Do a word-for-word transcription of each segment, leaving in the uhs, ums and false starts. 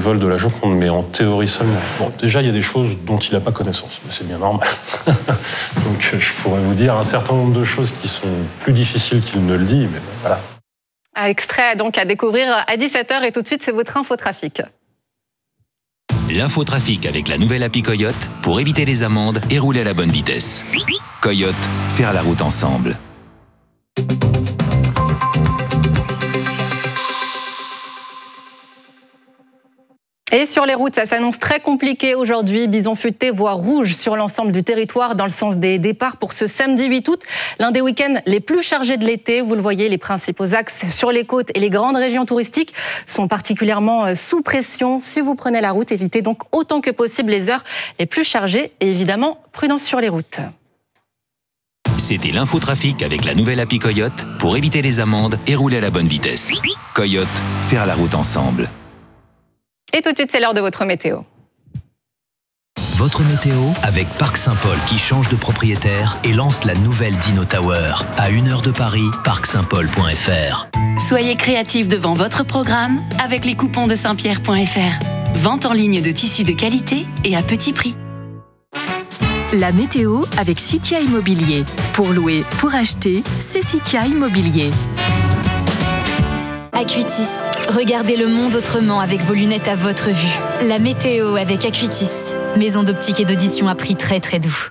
vol de la Joconde, mais en théorie seulement. Bon, déjà, il y a des choses dont il n'a pas connaissance, mais c'est bien normal. Donc, je pourrais vous dire un certain nombre de choses qui sont plus difficiles qu'il ne le dit, mais voilà. Extrait donc à découvrir à dix-sept heures, et tout de suite, c'est votre infotrafic. L'infotrafic avec la nouvelle appli Coyote pour éviter les amendes et rouler à la bonne vitesse. Coyote, faire la route ensemble. Et sur les routes, ça s'annonce très compliqué aujourd'hui. Bison futé, voie rouge sur l'ensemble du territoire dans le sens des départs pour ce samedi huit août. L'un des week-ends les plus chargés de l'été. Vous le voyez, les principaux axes sur les côtes et les grandes régions touristiques sont particulièrement sous pression. Si vous prenez la route, évitez donc autant que possible les heures les plus chargées et évidemment, prudence sur les routes. C'était l'infotrafic avec la nouvelle appli Coyote pour éviter les amendes et rouler à la bonne vitesse. Coyote, faire la route ensemble. Et tout de suite, c'est l'heure de votre météo. Votre météo avec Parc Saint-Paul qui change de propriétaire et lance la nouvelle Dino Tower. À une heure de Paris, parc saint paul point f r. Soyez créatifs devant votre programme avec les coupons de saint pierre point f r. Vente en ligne de tissus de qualité et à petit prix. La météo avec Citia Immobilier. Pour louer, pour acheter, c'est Citia Immobilier. Acuitis. Regardez le monde autrement avec vos lunettes à votre vue. La météo avec Acuitis. Maison d'optique et d'audition à prix très très doux.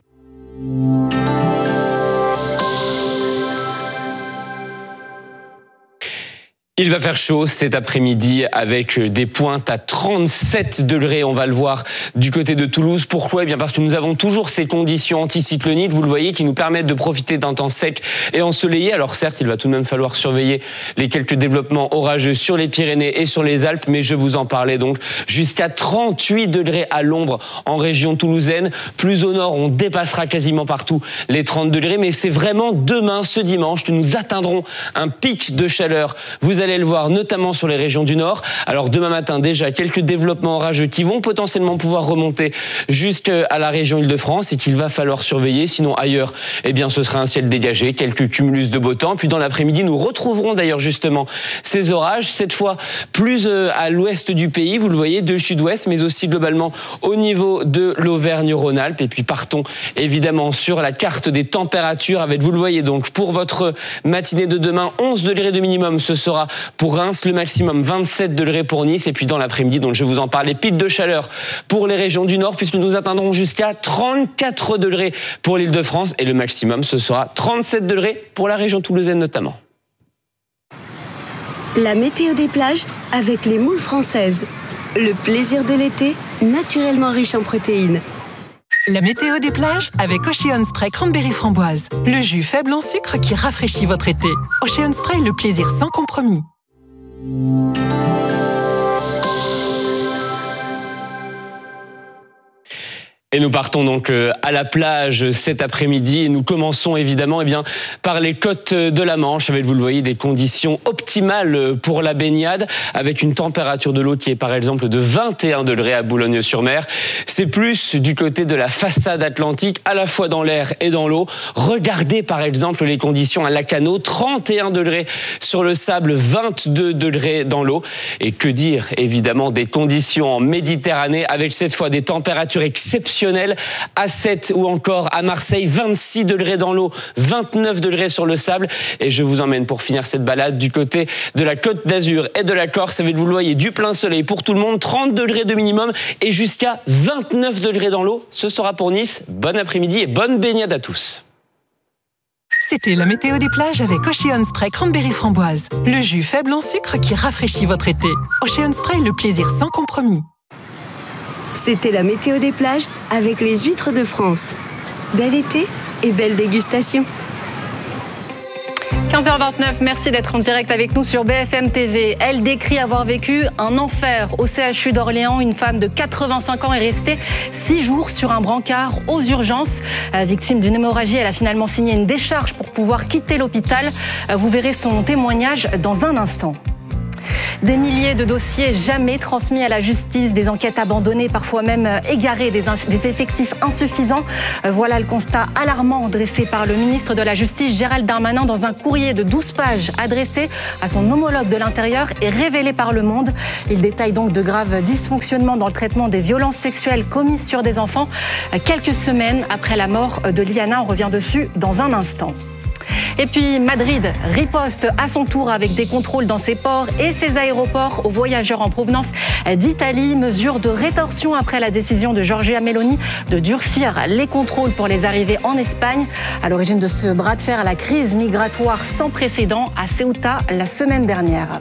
Il va faire chaud cet après-midi avec des pointes à trente-sept degrés. On va le voir du côté de Toulouse. Pourquoi ? Eh bien parce que nous avons toujours ces conditions anticycloniques, vous le voyez, qui nous permettent de profiter d'un temps sec et ensoleillé. Alors certes, il va tout de même falloir surveiller les quelques développements orageux sur les Pyrénées et sur les Alpes, mais je vous en parlais donc jusqu'à trente-huit degrés à l'ombre en région toulousaine. Plus au nord, on dépassera quasiment partout les trente degrés, mais c'est vraiment demain, ce dimanche, que nous atteindrons un pic de chaleur. Vous allez le voir, notamment sur les régions du Nord. Alors demain matin, déjà, quelques développements orageux qui vont potentiellement pouvoir remonter jusqu'à la région Île-de-France et qu'il va falloir surveiller. Sinon, ailleurs, eh bien, ce sera un ciel dégagé, quelques cumulus de beau temps. Puis dans l'après-midi, nous retrouverons d'ailleurs justement ces orages, cette fois plus à l'ouest du pays, vous le voyez, de sud-ouest, mais aussi globalement au niveau de l'Auvergne-Rhône-Alpes. Et puis partons évidemment sur la carte des températures avec, vous le voyez donc, pour votre matinée de demain, onze degrés de minimum, ce sera pour Reims, le maximum vingt-sept degrés pour Nice. Et puis dans l'après-midi, donc je vous en parlais, pic de chaleur pour les régions du Nord, puisque nous atteindrons jusqu'à trente-quatre degrés pour l'Île-de-France. Et le maximum, ce sera trente-sept degrés pour la région toulousaine notamment. La météo des plages avec les moules françaises. Le plaisir de l'été, naturellement riche en protéines. La météo des plages avec Ocean Spray Cranberry Framboise. Le jus faible en sucre qui rafraîchit votre été. Ocean Spray, le plaisir sans compromis. Et nous partons donc à la plage cet après-midi et nous commençons évidemment eh bien, par les côtes de la Manche avec, vous le voyez, des conditions optimales pour la baignade avec une température de l'eau qui est par exemple de vingt et un degrés à Boulogne-sur-Mer. C'est plus du côté de la façade atlantique, à la fois dans l'air et dans l'eau. Regardez par exemple les conditions à Lacanau, trente et un degrés sur le sable, vingt-deux degrés dans l'eau. Et que dire évidemment des conditions en Méditerranée avec cette fois des températures exceptionnelles à Sète ou encore à Marseille, vingt-six degrés dans l'eau, vingt-neuf degrés sur le sable. Et je vous emmène pour finir cette balade du côté de la Côte d'Azur et de la Corse avec, vous le voyez, du plein soleil pour tout le monde, trente degrés de minimum et jusqu'à vingt-neuf degrés dans l'eau. Ce sera pour Nice. Bon après-midi et bonne baignade à tous. C'était la météo des plages avec Ocean Spray Cranberry Framboise. Le jus faible en sucre qui rafraîchit votre été. Ocean Spray, le plaisir sans compromis. C'était la météo des plages avec les huîtres de France. Bel été et belle dégustation. quinze heures vingt-neuf, merci d'être en direct avec nous sur B F M T V. Elle décrit avoir vécu un enfer au C H U d'Orléans. Une femme de quatre-vingt-cinq ans est restée six jours sur un brancard aux urgences. Victime d'une hémorragie, elle a finalement signé une décharge pour pouvoir quitter l'hôpital. Vous verrez son témoignage dans un instant. Des milliers de dossiers jamais transmis à la justice, des enquêtes abandonnées, parfois même égarées, des, inf- des effectifs insuffisants. Voilà le constat alarmant dressé par le ministre de la Justice, Gérald Darmanin, dans un courrier de douze pages adressé à son homologue de l'Intérieur et révélé par Le Monde. Il détaille donc de graves dysfonctionnements dans le traitement des violences sexuelles commises sur des enfants, quelques semaines après la mort de Liana. On revient dessus dans un instant. Et puis Madrid riposte à son tour avec des contrôles dans ses ports et ses aéroports aux voyageurs en provenance d'Italie. Mesure de rétorsion après la décision de Giorgia Meloni de durcir les contrôles pour les arrivées en Espagne. À l'origine de ce bras de fer, la crise migratoire sans précédent à Ceuta la semaine dernière.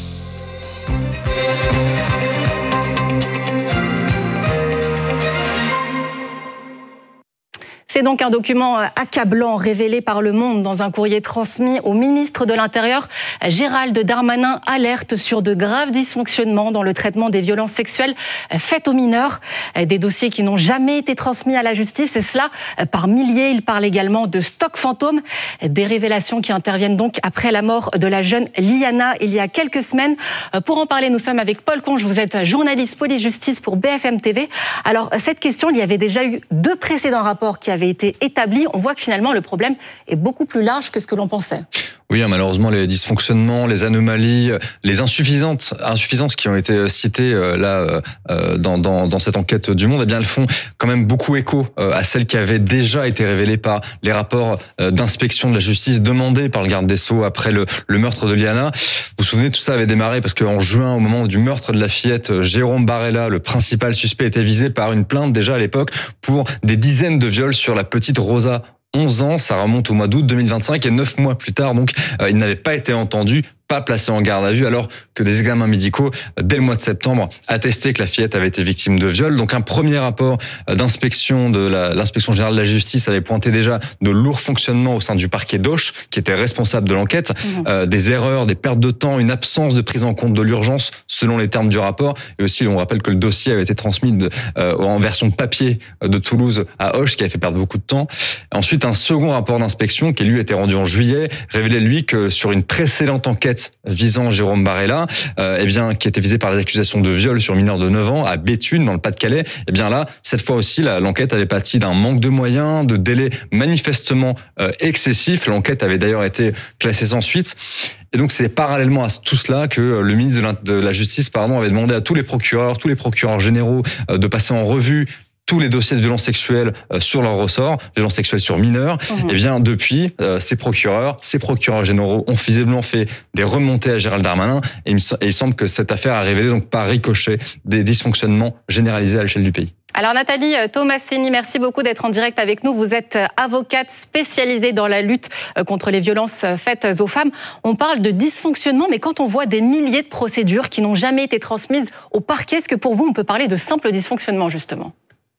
C'est donc un document accablant révélé par Le Monde dans un courrier transmis au ministre de l'Intérieur. Gérald Darmanin alerte sur de graves dysfonctionnements dans le traitement des violences sexuelles faites aux mineurs. Des dossiers qui n'ont jamais été transmis à la justice, et cela par milliers. Il parle également de stock fantôme, des révélations qui interviennent donc après la mort de la jeune Liana il y a quelques semaines. Pour en parler, nous sommes avec Paul Conge. Vous êtes journaliste police-justice pour B F M T V. Alors, cette question, il y avait déjà eu deux précédents rapports qui avaient avait été établi, on voit que finalement le problème est beaucoup plus large que ce que l'on pensait. Oui, malheureusement, les dysfonctionnements, les anomalies, les insuffisantes, insuffisances qui ont été citées là dans, dans, dans cette enquête du Monde, eh bien, elles font quand même beaucoup écho à celles qui avaient déjà été révélées par les rapports d'inspection de la justice demandés par le garde des Sceaux après le, le meurtre de Liana. Vous vous souvenez, tout ça avait démarré parce qu'en juin, au moment du meurtre de la fillette, Jérôme Barella, le principal suspect, était visé par une plainte déjà à l'époque pour des dizaines de viols sur la petite Rosa. onze ans, ça remonte au mois d'août deux mille vingt-cinq et neuf mois plus tard, donc, euh, il n'avait pas été entendu, pas placé en garde à vue, alors que des examens médicaux, dès le mois de septembre, attestaient que la fillette avait été victime de viol. Donc un premier rapport d'inspection de la, l'inspection générale de la justice avait pointé déjà de lourds fonctionnements au sein du parquet d'Auch, qui était responsable de l'enquête, mmh. euh, des erreurs, des pertes de temps, une absence de prise en compte de l'urgence, selon les termes du rapport. Et aussi, on rappelle que le dossier avait été transmis de, euh, en version papier de Toulouse à Auch, qui avait fait perdre beaucoup de temps. Ensuite, un second rapport d'inspection, qui lui a été rendu en juillet, révélait lui que sur une précédente enquête visant Jérôme Barella, euh, eh bien, qui était visé par les accusations de viol sur mineur de neuf ans à Béthune, dans le Pas-de-Calais, eh bien là, cette fois aussi, la, l'enquête avait pâti d'un manque de moyens, de délais manifestement euh, excessifs. L'enquête avait d'ailleurs été classée sans suite. Et donc, c'est parallèlement à tout cela que le ministre de la, de la Justice, pardon, avait demandé à tous les procureurs, tous les procureurs généraux, euh, de passer en revue tous les dossiers de violences sexuelles sur leur ressort, violences sexuelles sur mineurs. Mmh. Et bien depuis, euh, ces procureurs, ces procureurs généraux ont visiblement fait des remontées à Gérald Darmanin, et il, me, et il semble que cette affaire a révélé donc par ricochet des dysfonctionnements généralisés à l'échelle du pays. Alors Nathalie Tomassini, merci beaucoup d'être en direct avec nous. Vous êtes avocate spécialisée dans la lutte contre les violences faites aux femmes. On parle de dysfonctionnement, mais quand on voit des milliers de procédures qui n'ont jamais été transmises au parquet, est-ce que pour vous, on peut parler de simple dysfonctionnement justement ?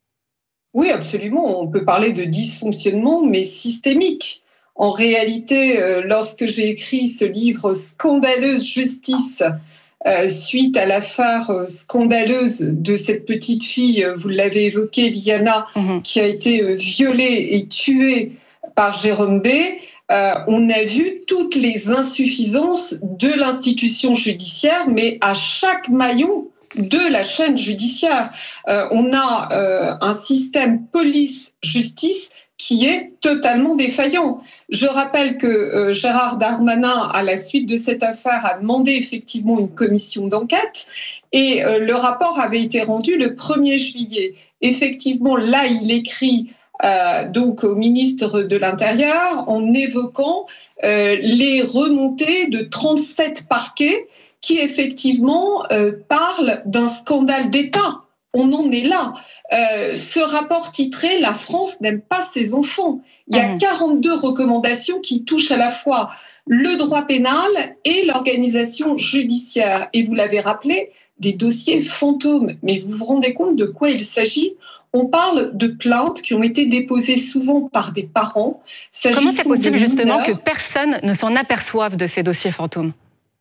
Oui, absolument. On peut parler de dysfonctionnement, mais systémique. En réalité, euh, lorsque j'ai écrit ce livre « Scandaleuse justice euh, », suite à l'affaire euh, scandaleuse de cette petite fille, euh, vous l'avez évoqué, Liana, mmh. qui a été euh, violée et tuée par Jérôme B., euh, on a vu toutes les insuffisances de l'institution judiciaire, mais à chaque maillon de la chaîne judiciaire. Euh, on a euh, un système police-justice qui est totalement défaillant. Je rappelle que euh, Gérard Darmanin, à la suite de cette affaire, a demandé effectivement une commission d'enquête et euh, le rapport avait été rendu le premier juillet. Effectivement, là, il écrit euh, donc au ministre de l'Intérieur en évoquant euh, les remontées de trente-sept parquets qui effectivement euh, parle d'un scandale d'État. On en est là. Euh, ce rapport titré « La France n'aime pas ses enfants ». Il y a mmh. quarante-deux recommandations qui touchent à la fois le droit pénal et l'organisation judiciaire. Et vous l'avez rappelé, des dossiers fantômes. Mais vous vous rendez compte de quoi il s'agit ? On parle de plaintes qui ont été déposées souvent par des parents. Comment c'est possible justement que personne ne s'en aperçoive de ces dossiers fantômes ?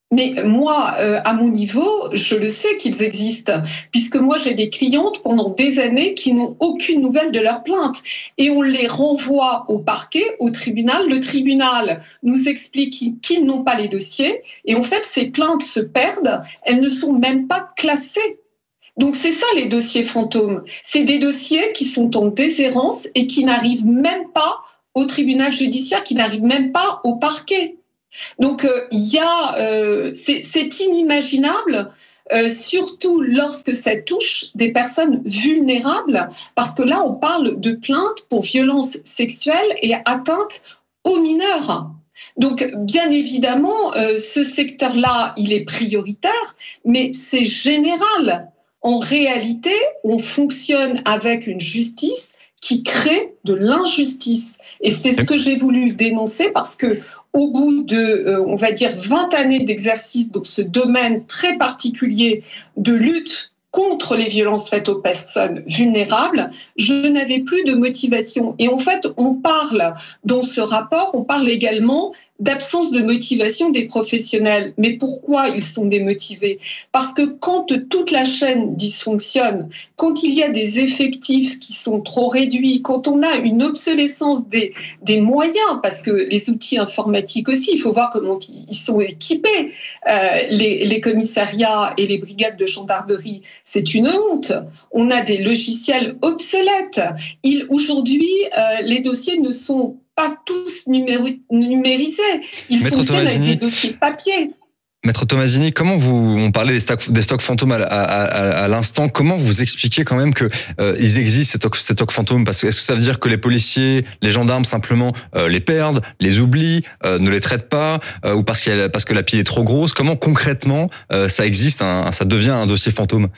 Mais moi, euh, à mon niveau, je le sais qu'ils existent, puisque moi j'ai des clientes pendant des années qui n'ont aucune nouvelle de leur plainte. Et on les renvoie au parquet, au tribunal. Le tribunal nous explique qu'ils n'ont pas les dossiers. Et en fait, ces plaintes se perdent, elles ne sont même pas classées. Donc c'est ça les dossiers fantômes. C'est des dossiers qui sont en déshérence et qui n'arrivent même pas au tribunal judiciaire, qui n'arrivent même pas au parquet. Donc il euh, y a, euh, c'est, c'est inimaginable, euh, surtout lorsque ça touche des personnes vulnérables, parce que là on parle de plaintes pour violences sexuelles et atteintes aux mineurs. Donc bien évidemment, euh, ce secteur-là, il est prioritaire, mais c'est général. En réalité, on fonctionne avec une justice qui crée de l'injustice. Et c'est ce que j'ai voulu dénoncer parce que au bout de, euh, on va dire, vingt années d'exercice dans ce domaine très particulier de lutte contre les violences faites aux personnes vulnérables, je n'avais plus de motivation. Et en fait, on parle, dans ce rapport, on parle également d'absence de motivation des professionnels. Mais pourquoi ils sont démotivés ? Parce que quand toute la chaîne dysfonctionne, quand il y a des effectifs qui sont trop réduits, quand on a une obsolescence des, des moyens, parce que les outils informatiques aussi, il faut voir comment ils sont équipés, euh, les, les commissariats et les brigades de gendarmerie, c'est une honte. On a des logiciels obsolètes. Il, aujourd'hui, euh, les dossiers ne sont pas tous numéri- numérisés. Ils Maître fonctionnent Tomasini, avec des dossiers papier. Maître Tomasini, comment vous, on parlait des stocks, des stocks fantômes à, à, à, à l'instant, comment vous expliquez quand même que euh, ils existent ces stocks, ces stocks fantômes? Parce que est-ce que ça veut dire que les policiers, les gendarmes simplement euh, les perdent, les oublient, euh, ne les traitent pas, euh, ou parce, qu'il y a, parce que la pile est trop grosse? Comment concrètement euh, ça existe, un, ça devient un dossier fantôme?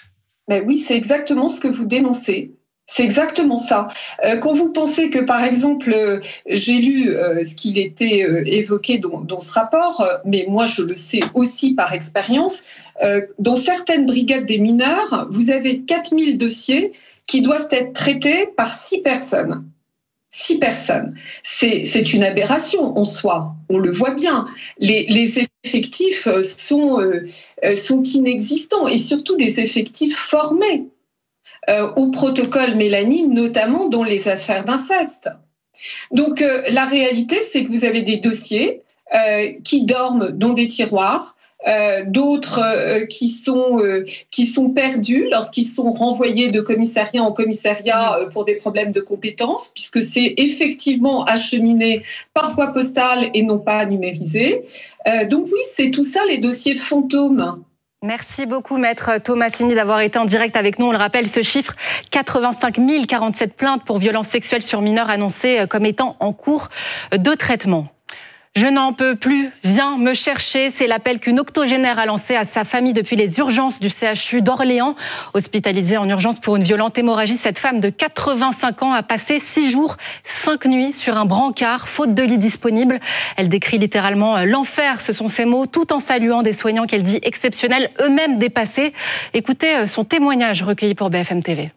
Ben oui, c'est exactement ce que vous dénoncez. C'est exactement ça. Euh, quand vous pensez que, par exemple, euh, j'ai lu euh, ce qu'il était euh, évoqué dans, dans ce rapport, euh, mais moi je le sais aussi par expérience, euh, dans certaines brigades des mineurs, vous avez quatre mille dossiers qui doivent être traités par six personnes. Six personnes. C'est, c'est une aberration en soi, on le voit bien. Les, les effectifs sont, euh, sont inexistants et surtout des effectifs formés. Euh, au protocole Mélanie, notamment dans les affaires d'inceste. Donc euh, la réalité, c'est que vous avez des dossiers euh, qui dorment dans des tiroirs, euh, d'autres euh, qui sont euh, qui sont perdus lorsqu'ils sont renvoyés de commissariat en commissariat euh, pour des problèmes de compétences, puisque c'est effectivement acheminé par voie postale et non pas numérisé. Euh, donc oui, c'est tout ça les dossiers fantômes. Merci beaucoup, Maître Tomasini, d'avoir été en direct avec nous. On le rappelle, ce chiffre, quatre-vingt-cinq mille quarante-sept plaintes pour violences sexuelles sur mineurs annoncées comme étant en cours de traitement. Je n'en peux plus, viens me chercher. C'est l'appel qu'une octogénaire a lancé à sa famille depuis les urgences du C H U d'Orléans. Hospitalisée en urgence pour une violente hémorragie, cette femme de quatre-vingt-cinq ans a passé six jours, cinq nuits sur un brancard, faute de lit disponible. Elle décrit littéralement l'enfer, ce sont ses mots, tout en saluant des soignants qu'elle dit exceptionnels, eux-mêmes dépassés. Écoutez son témoignage recueilli pour B F M T V.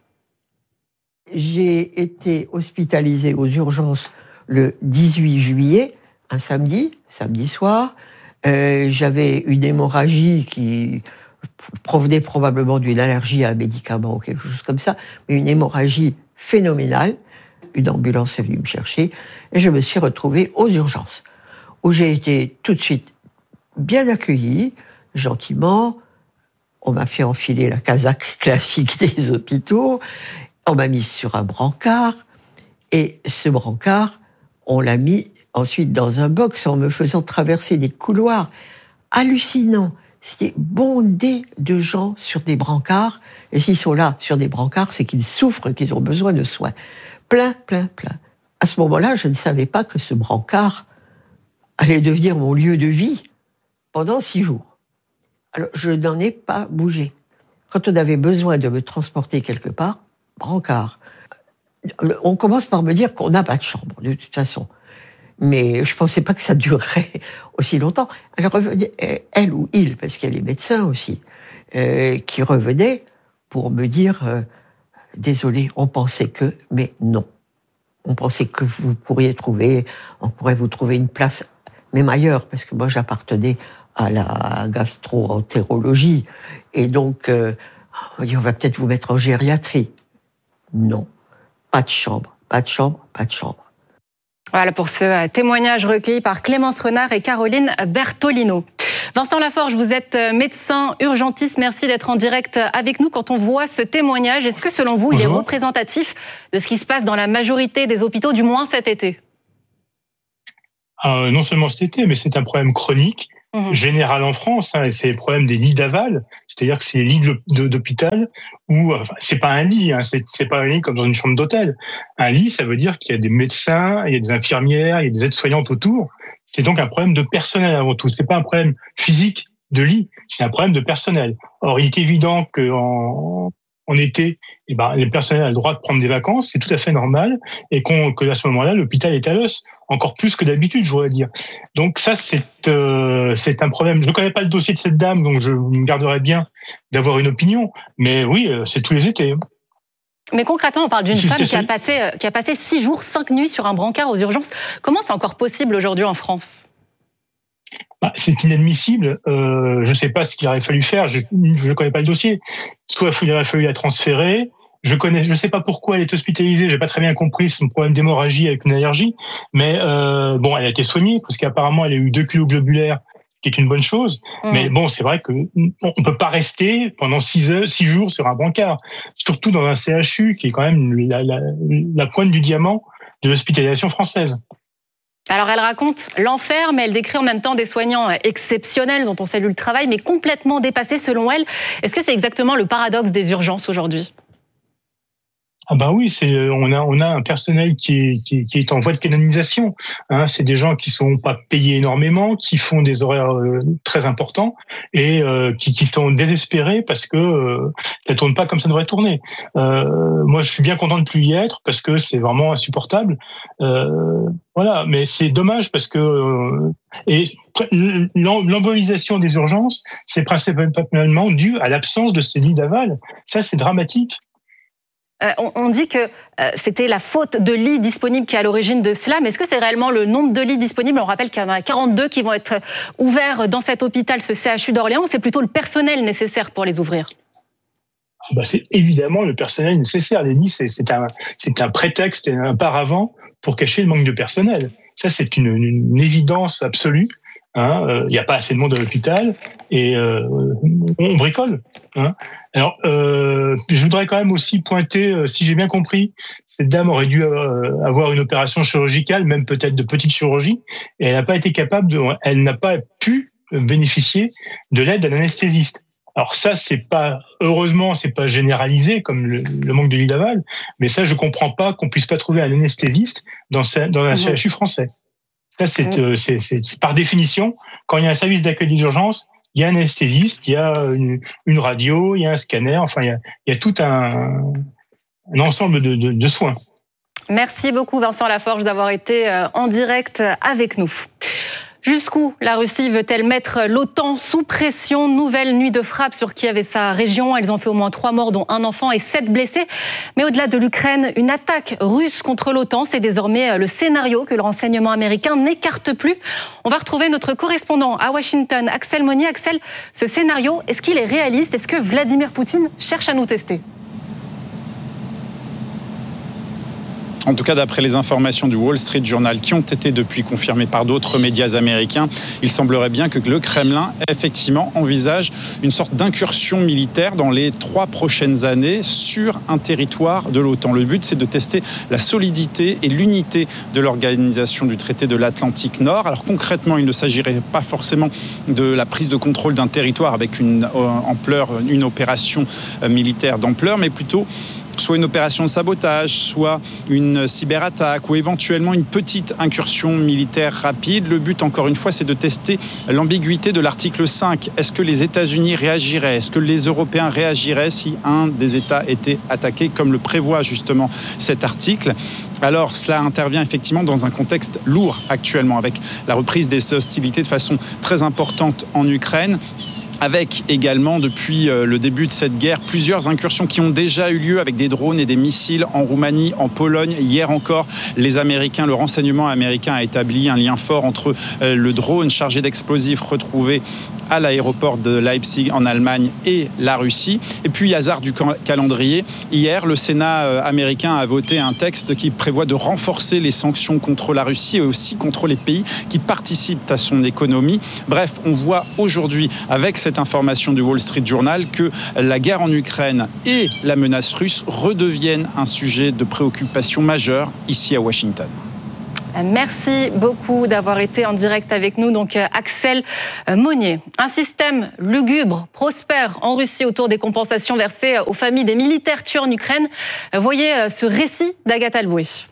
J'ai été hospitalisée aux urgences le dix-huit juillet. Un samedi, samedi soir, euh, j'avais une hémorragie qui provenait probablement d'une allergie à un médicament ou quelque chose comme ça, mais une hémorragie phénoménale. Une ambulance est venue me chercher et je me suis retrouvée aux urgences, où j'ai été tout de suite bien accueillie, gentiment. On m'a fait enfiler la casaque classique des hôpitaux, on m'a mise sur un brancard, et ce brancard, on l'a mis ensuite dans un box en me faisant traverser des couloirs hallucinants. C'était bondé de gens sur des brancards. Et s'ils sont là sur des brancards, c'est qu'ils souffrent, qu'ils ont besoin de soins. Plein, plein, plein. À ce moment-là, je ne savais pas que ce brancard allait devenir mon lieu de vie pendant six jours. Alors, je n'en ai pas bougé. Quand on avait besoin de me transporter quelque part, brancard. On commence par me dire qu'on n'a pas de chambre, de toute façon. Mais je ne pensais pas que ça durerait aussi longtemps. Elle revenait, elle ou il, parce qu'il y a les médecins aussi, euh, qui revenaient pour me dire euh, « Désolé, on pensait que… » Mais non. On pensait que vous pourriez trouver, on pourrait vous trouver une place, même ailleurs, parce que moi j'appartenais à la gastro-entérologie. Et donc, euh, on dit, on va peut-être vous mettre en gériatrie. Non, pas de chambre, pas de chambre, pas de chambre. Voilà pour ce témoignage recueilli par Clémence Renard et Caroline Bertolino. Vincent Laforge, vous êtes médecin urgentiste. Merci d'être en direct avec nous. Quand on voit ce témoignage, est-ce que selon vous, Bonjour. il est représentatif de ce qui se passe dans la majorité des hôpitaux, du moins cet été ? euh, Non seulement cet été, mais c'est un problème chronique, mmh. général en France. Hein, et c'est le problème des lits d'aval, c'est-à-dire que c'est les lits d'hôpital où enfin, c'est pas un lit, hein, c'est, c'est pas un lit comme dans une chambre d'hôtel. Un lit, ça veut dire qu'il y a des médecins, il y a des infirmières, il y a des aides-soignantes autour. C'est donc un problème de personnel avant tout. C'est pas un problème physique de lit, c'est un problème de personnel. Or, il est évident qu'en en été, eh ben, les personnels ont le droit de prendre des vacances, c'est tout à fait normal, et qu'on, que à ce moment-là, l'hôpital est à l'os, encore plus que d'habitude, je voudrais dire. Donc ça, c'est euh, c'est un problème. Je ne connais pas le dossier de cette dame, donc je me garderai bien d'avoir une opinion. Mais oui, c'est tous les étés. Mais concrètement, on parle d'une femme qui a, passé, qui a passé six jours, cinq nuits sur un brancard aux urgences. Comment c'est encore possible aujourd'hui en France ? Bah, c'est inadmissible. Euh, je ne sais pas ce qu'il aurait fallu faire. Je ne connais pas le dossier. Soit il aurait fallu la transférer. Je connais, je ne sais pas pourquoi elle est hospitalisée. J'ai pas très bien compris son problème d'hémorragie avec une allergie. Mais euh, bon, elle a été soignée parce qu'apparemment elle a eu deux kilos globulaires, qui est une bonne chose. Mmh. Mais bon, c'est vrai que on peut pas rester pendant six heures, six jours sur un brancard, surtout dans un C H U qui est quand même la, la, la pointe du diamant de l'hospitalisation française. Alors elle raconte l'enfer, mais elle décrit en même temps des soignants exceptionnels dont on salue le travail, mais complètement dépassés selon elle. Est-ce que c'est exactement le paradoxe des urgences aujourd'hui ? Ah ben oui, c'est on a on a un personnel qui est qui, qui est en voie de canonisation. Hein, c'est des gens qui sont pas payés énormément, qui font des horaires euh, très importants et euh, qui qui sont désespérés parce que euh, ça tourne pas comme ça devrait tourner. Euh, moi, je suis bien content de plus y être parce que c'est vraiment insupportable. Euh, voilà, mais c'est dommage parce que euh, et l'embolisation des urgences, c'est principalement dû à l'absence de ces lits d'aval. Ça, c'est dramatique. Euh, on, on dit que euh, c'était la faute de lits disponibles qui est à l'origine de cela, mais est-ce que c'est réellement le nombre de lits disponibles ? On rappelle qu'il y en a quarante-deux qui vont être ouverts dans cet hôpital, ce C H U d'Orléans, ou c'est plutôt le personnel nécessaire pour les ouvrir ? Bah, c'est évidemment le personnel nécessaire. Les lits, c'est, c'est, un, c'est un prétexte et un paravent pour cacher le manque de personnel. Ça, c'est une, une évidence absolue. Il hein, n'y euh, a pas assez de monde à l'hôpital et euh, on bricole. Hein. Alors, euh, je voudrais quand même aussi pointer, euh, si j'ai bien compris, cette dame aurait dû euh, avoir une opération chirurgicale, même peut-être de petite chirurgie, et elle n'a pas été capable de, elle n'a pas pu bénéficier de l'aide d'un anesthésiste. Alors ça, c'est pas, heureusement, c'est pas généralisé comme le, le manque de lit d'aval, mais ça, je comprends pas qu'on puisse pas trouver un anesthésiste dans, dans un C H U français. Ça, c'est, euh, c'est, c'est, c'est par définition, quand il y a un service d'accueil d'urgence, il y a un anesthésiste, il y a une, une radio, il y a un scanner, enfin, il y a, il y a tout un, un ensemble de, de, de soins. Merci beaucoup, Vincent Laforge, d'avoir été en direct avec nous. Jusqu'où la Russie veut-elle mettre l'OTAN sous pression ? Nouvelle nuit de frappe sur Kiev et sa région. Elles ont fait au moins trois morts, dont un enfant et sept blessés. Mais au-delà de l'Ukraine, une attaque russe contre l'OTAN, c'est désormais le scénario que le renseignement américain n'écarte plus. On va retrouver notre correspondant à Washington, Axel Monnier. Axel, ce scénario, est-ce qu'il est réaliste ? Est-ce que Vladimir Poutine cherche à nous tester ? En tout cas, d'après les informations du Wall Street Journal qui ont été depuis confirmées par d'autres médias américains, il semblerait bien que le Kremlin, effectivement, envisage une sorte d'incursion militaire dans les trois prochaines années sur un territoire de l'OTAN. Le but, c'est de tester la solidité et l'unité de l'organisation du traité de l'Atlantique Nord. Alors concrètement, il ne s'agirait pas forcément de la prise de contrôle d'un territoire avec une ampleur, une opération militaire d'ampleur, mais plutôt soit une opération de sabotage, soit une cyberattaque ou éventuellement une petite incursion militaire rapide. Le but, encore une fois, c'est de tester l'ambiguïté de l'article cinq. Est-ce que les États-Unis réagiraient ? Est-ce que les Européens réagiraient si un des États était attaqué, comme le prévoit justement cet article ? Alors, cela intervient effectivement dans un contexte lourd actuellement, avec la reprise des hostilités de façon très importante en Ukraine. avec également, depuis le début de cette guerre, plusieurs incursions qui ont déjà eu lieu avec des drones et des missiles en Roumanie, en Pologne. Hier encore, les Américains, le renseignement américain a établi un lien fort entre le drone chargé d'explosifs retrouvé à l'aéroport de Leipzig en Allemagne et la Russie. Et puis, hasard du calendrier, hier, le Sénat américain a voté un texte qui prévoit de renforcer les sanctions contre la Russie et aussi contre les pays qui participent à son économie. Bref, on voit aujourd'hui, avec cette information du Wall Street Journal, que la guerre en Ukraine et la menace russe redeviennent un sujet de préoccupation majeure ici à Washington. Merci beaucoup d'avoir été en direct avec nous. Donc, Axel Monnier. Un système lugubre prospère en Russie autour des compensations versées aux familles des militaires tués en Ukraine. Voyez ce récit d'Agathe Albouy.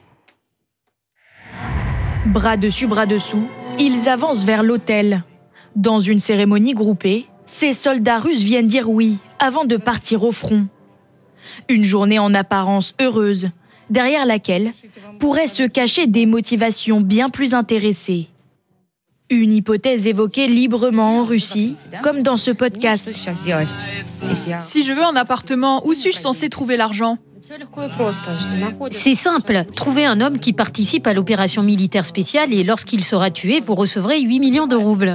Bras dessus, bras dessous, ils avancent vers l'hôtel. Dans une cérémonie groupée, ces soldats russes viennent dire oui avant de partir au front. Une journée en apparence heureuse, derrière laquelle pourraient se cacher des motivations bien plus intéressées. Une hypothèse évoquée librement en Russie, comme dans ce podcast. Si je veux un appartement, où suis-je censé trouver l'argent ? C'est simple, trouvez un homme qui participe à l'opération militaire spéciale et lorsqu'il sera tué, vous recevrez huit millions de roubles.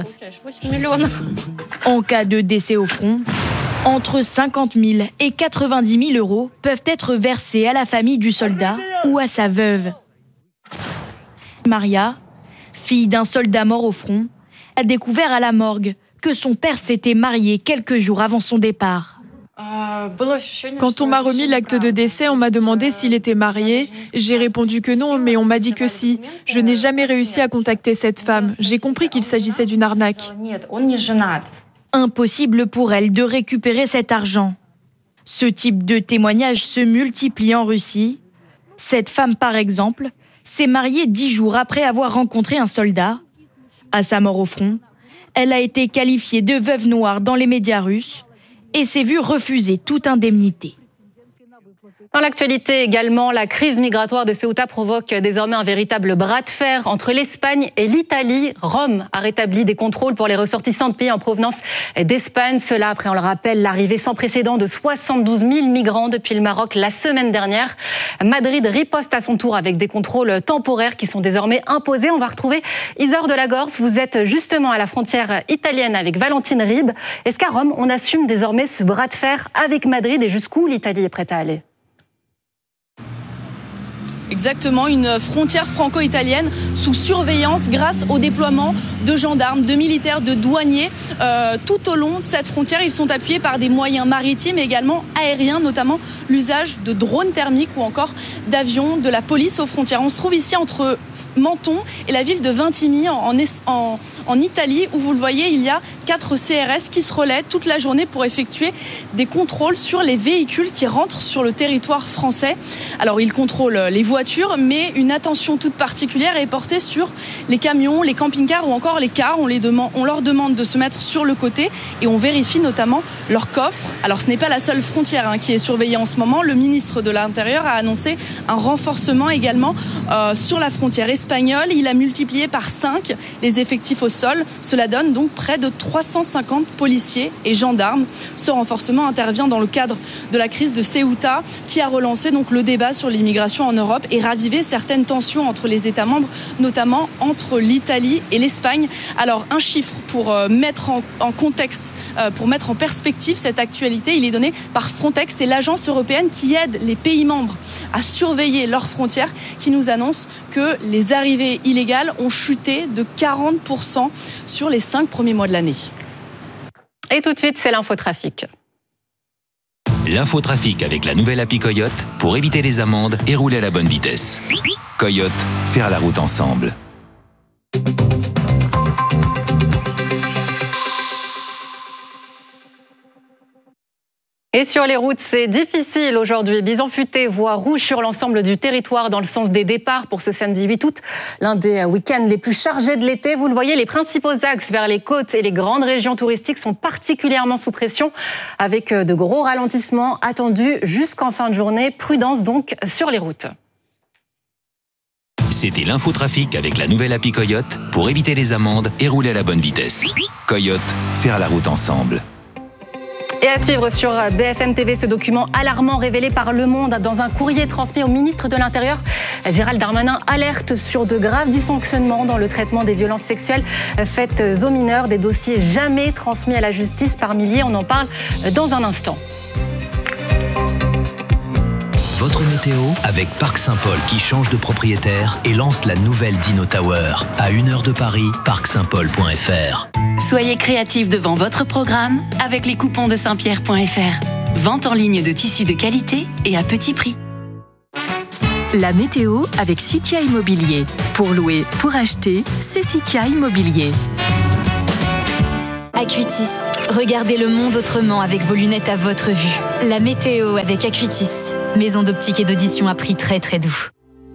En cas de décès au front, entre cinquante mille et quatre-vingt-dix mille euros peuvent être versés à la famille du soldat ou à sa veuve. Maria, fille d'un soldat mort au front, a découvert à la morgue que son père s'était marié quelques jours avant son départ. Quand on m'a remis l'acte de décès, on m'a demandé s'il était marié. J'ai répondu que non, mais on m'a dit que si. Je n'ai jamais réussi à contacter cette femme. J'ai compris qu'il s'agissait d'une arnaque. Impossible pour elle de récupérer cet argent. Ce type de témoignage se multiplie en Russie. Cette femme, par exemple, s'est mariée dix jours après avoir rencontré un soldat. À sa mort au front, elle a été qualifiée de veuve noire dans les médias russes et s'est vue refuser toute indemnité. Dans l'actualité également, la crise migratoire de Ceuta provoque désormais un véritable bras de fer entre l'Espagne et l'Italie. Rome a rétabli des contrôles pour les ressortissants de pays en provenance d'Espagne. Cela après, on le rappelle, l'arrivée sans précédent de soixante-douze mille migrants depuis le Maroc la semaine dernière. Madrid riposte à son tour avec des contrôles temporaires qui sont désormais imposés. On va retrouver Isor de la Gorce. Vous êtes justement à la frontière italienne avec Valentine Ribes. Est-ce qu'à Rome, on assume désormais ce bras de fer avec Madrid et jusqu'où l'Italie est prête à aller ? Exactement, une frontière franco-italienne sous surveillance grâce au déploiement de gendarmes, de militaires, de douaniers. Euh, tout au long de cette frontière, ils sont appuyés par des moyens maritimes et également aériens, notamment l'usage de drones thermiques ou encore d'avions de la police aux frontières. On se trouve ici entre Menton et la ville de Vintimille en, en, en Italie où vous le voyez, il y a quatre C R S qui se relaient toute la journée pour effectuer des contrôles sur les véhicules qui rentrent sur le territoire français. Alors ils contrôlent les voitures, mais une attention toute particulière est portée sur les camions, les camping-cars ou encore les cars. On, les demande, on leur demande de se mettre sur le côté et on vérifie notamment leurs coffres. Alors ce n'est pas la seule frontière hein, qui est surveillée en ce moment. Le ministre de l'Intérieur a annoncé un renforcement également euh, sur la frontière espagnole. Il a multiplié par cinq les effectifs au sol. Cela donne donc près de trois cent cinquante policiers et gendarmes. Ce renforcement intervient dans le cadre de la crise de Ceuta qui a relancé donc le débat sur l'immigration en Europe et ravivé certaines tensions entre les États membres, notamment entre l'Italie et l'Espagne. Alors un chiffre pour euh, mettre en, en contexte, euh, pour mettre en perspective cette actualité, il est donné par Frontex, c'est l'agence européenne qui aide les pays membres à surveiller leurs frontières, qui nous annonce que les arrivées illégales ont chuté de quarante pour cent sur les cinq premiers mois de l'année. Et tout de suite, c'est l'infotrafic. L'infotrafic avec la nouvelle appli Coyote pour éviter les amendes et rouler à la bonne vitesse. Coyote, faire la route ensemble. Et sur les routes, c'est difficile aujourd'hui. Bison futé, voie rouge sur l'ensemble du territoire dans le sens des départs pour ce samedi huit août. L'un des week-ends les plus chargés de l'été. Vous le voyez, les principaux axes vers les côtes et les grandes régions touristiques sont particulièrement sous pression avec de gros ralentissements attendus jusqu'en fin de journée. Prudence donc sur les routes. C'était l'infotrafic avec la nouvelle appli Coyote pour éviter les amendes et rouler à la bonne vitesse. Coyote, faire la route ensemble. Et à suivre sur B F M T V, ce document alarmant révélé par Le Monde dans un courrier transmis au ministre de l'Intérieur. Gérald Darmanin alerte sur de graves dysfonctionnements dans le traitement des violences sexuelles faites aux mineurs, des dossiers jamais transmis à la justice par milliers. On en parle dans un instant. Votre météo avec Parc Saint-Paul qui change de propriétaire et lance la nouvelle Dino Tower. À une heure de Paris, parc saint paul point f r. Soyez créatifs devant votre programme avec les coupons de saint pierre point f r. Vente en ligne de tissus de qualité et à petit prix. La météo avec Citia Immobilier. Pour louer, pour acheter, c'est Citia Immobilier. Acuitis. Regardez le monde autrement avec vos lunettes à votre vue. La météo avec Acuitis. Maison d'optique et d'audition à prix très très doux.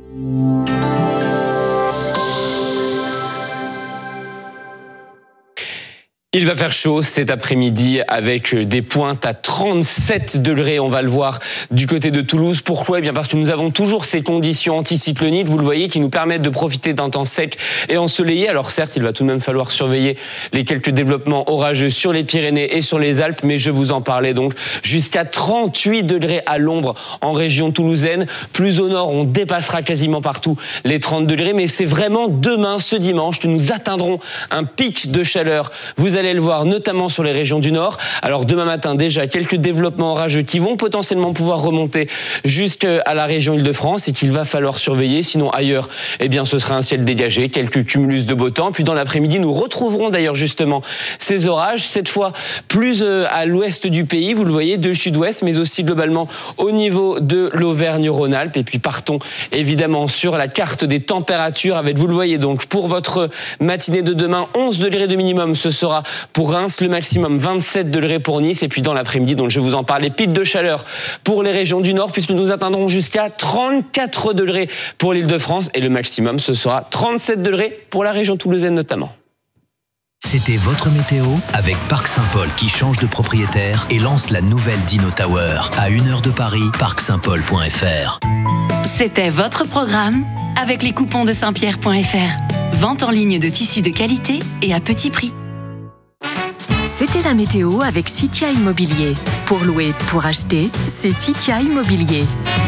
Il va faire chaud cet après-midi avec des pointes à trente-sept degrés. On va le voir du côté de Toulouse. Pourquoi ? Eh bien parce que nous avons toujours ces conditions anticycloniques, vous le voyez, qui nous permettent de profiter d'un temps sec et ensoleillé. Alors certes, il va tout de même falloir surveiller les quelques développements orageux sur les Pyrénées et sur les Alpes, mais je vous en parlais donc jusqu'à trente-huit degrés à l'ombre en région toulousaine. Plus au nord, on dépassera quasiment partout les trente degrés, mais c'est vraiment demain, ce dimanche, que nous atteindrons un pic de chaleur. Vous allez le voir, notamment sur les régions du Nord. Alors demain matin, déjà, quelques développements orageux qui vont potentiellement pouvoir remonter jusqu'à la région Île-de-France et qu'il va falloir surveiller. Sinon, ailleurs, eh bien, ce sera un ciel dégagé, quelques cumulus de beau temps. Puis dans l'après-midi, nous retrouverons d'ailleurs justement ces orages, cette fois plus à l'ouest du pays, vous le voyez, de sud-ouest, mais aussi globalement au niveau de l'Auvergne-Rhône-Alpes. Et puis partons évidemment sur la carte des températures avec, vous le voyez donc, pour votre matinée de demain, onze degrés de minimum, ce sera pour Reims, le maximum vingt-sept degrés pour Nice. Et puis dans l'après-midi, donc je vous en parle, les pics de chaleur pour les régions du Nord, puisque nous atteindrons jusqu'à trente-quatre degrés pour l'Île-de-France. Et le maximum, ce sera trente-sept degrés pour la région toulousaine notamment. C'était votre météo avec Parc Saint-Paul qui change de propriétaire et lance la nouvelle Dino Tower. À une heure de Paris, parc saint paul point f r. C'était votre programme avec les coupons de saint pierre point f r. Vente en ligne de tissus de qualité et à petit prix. C'était la météo avec Citia Immobilier. Pour louer, pour acheter, c'est Citia Immobilier.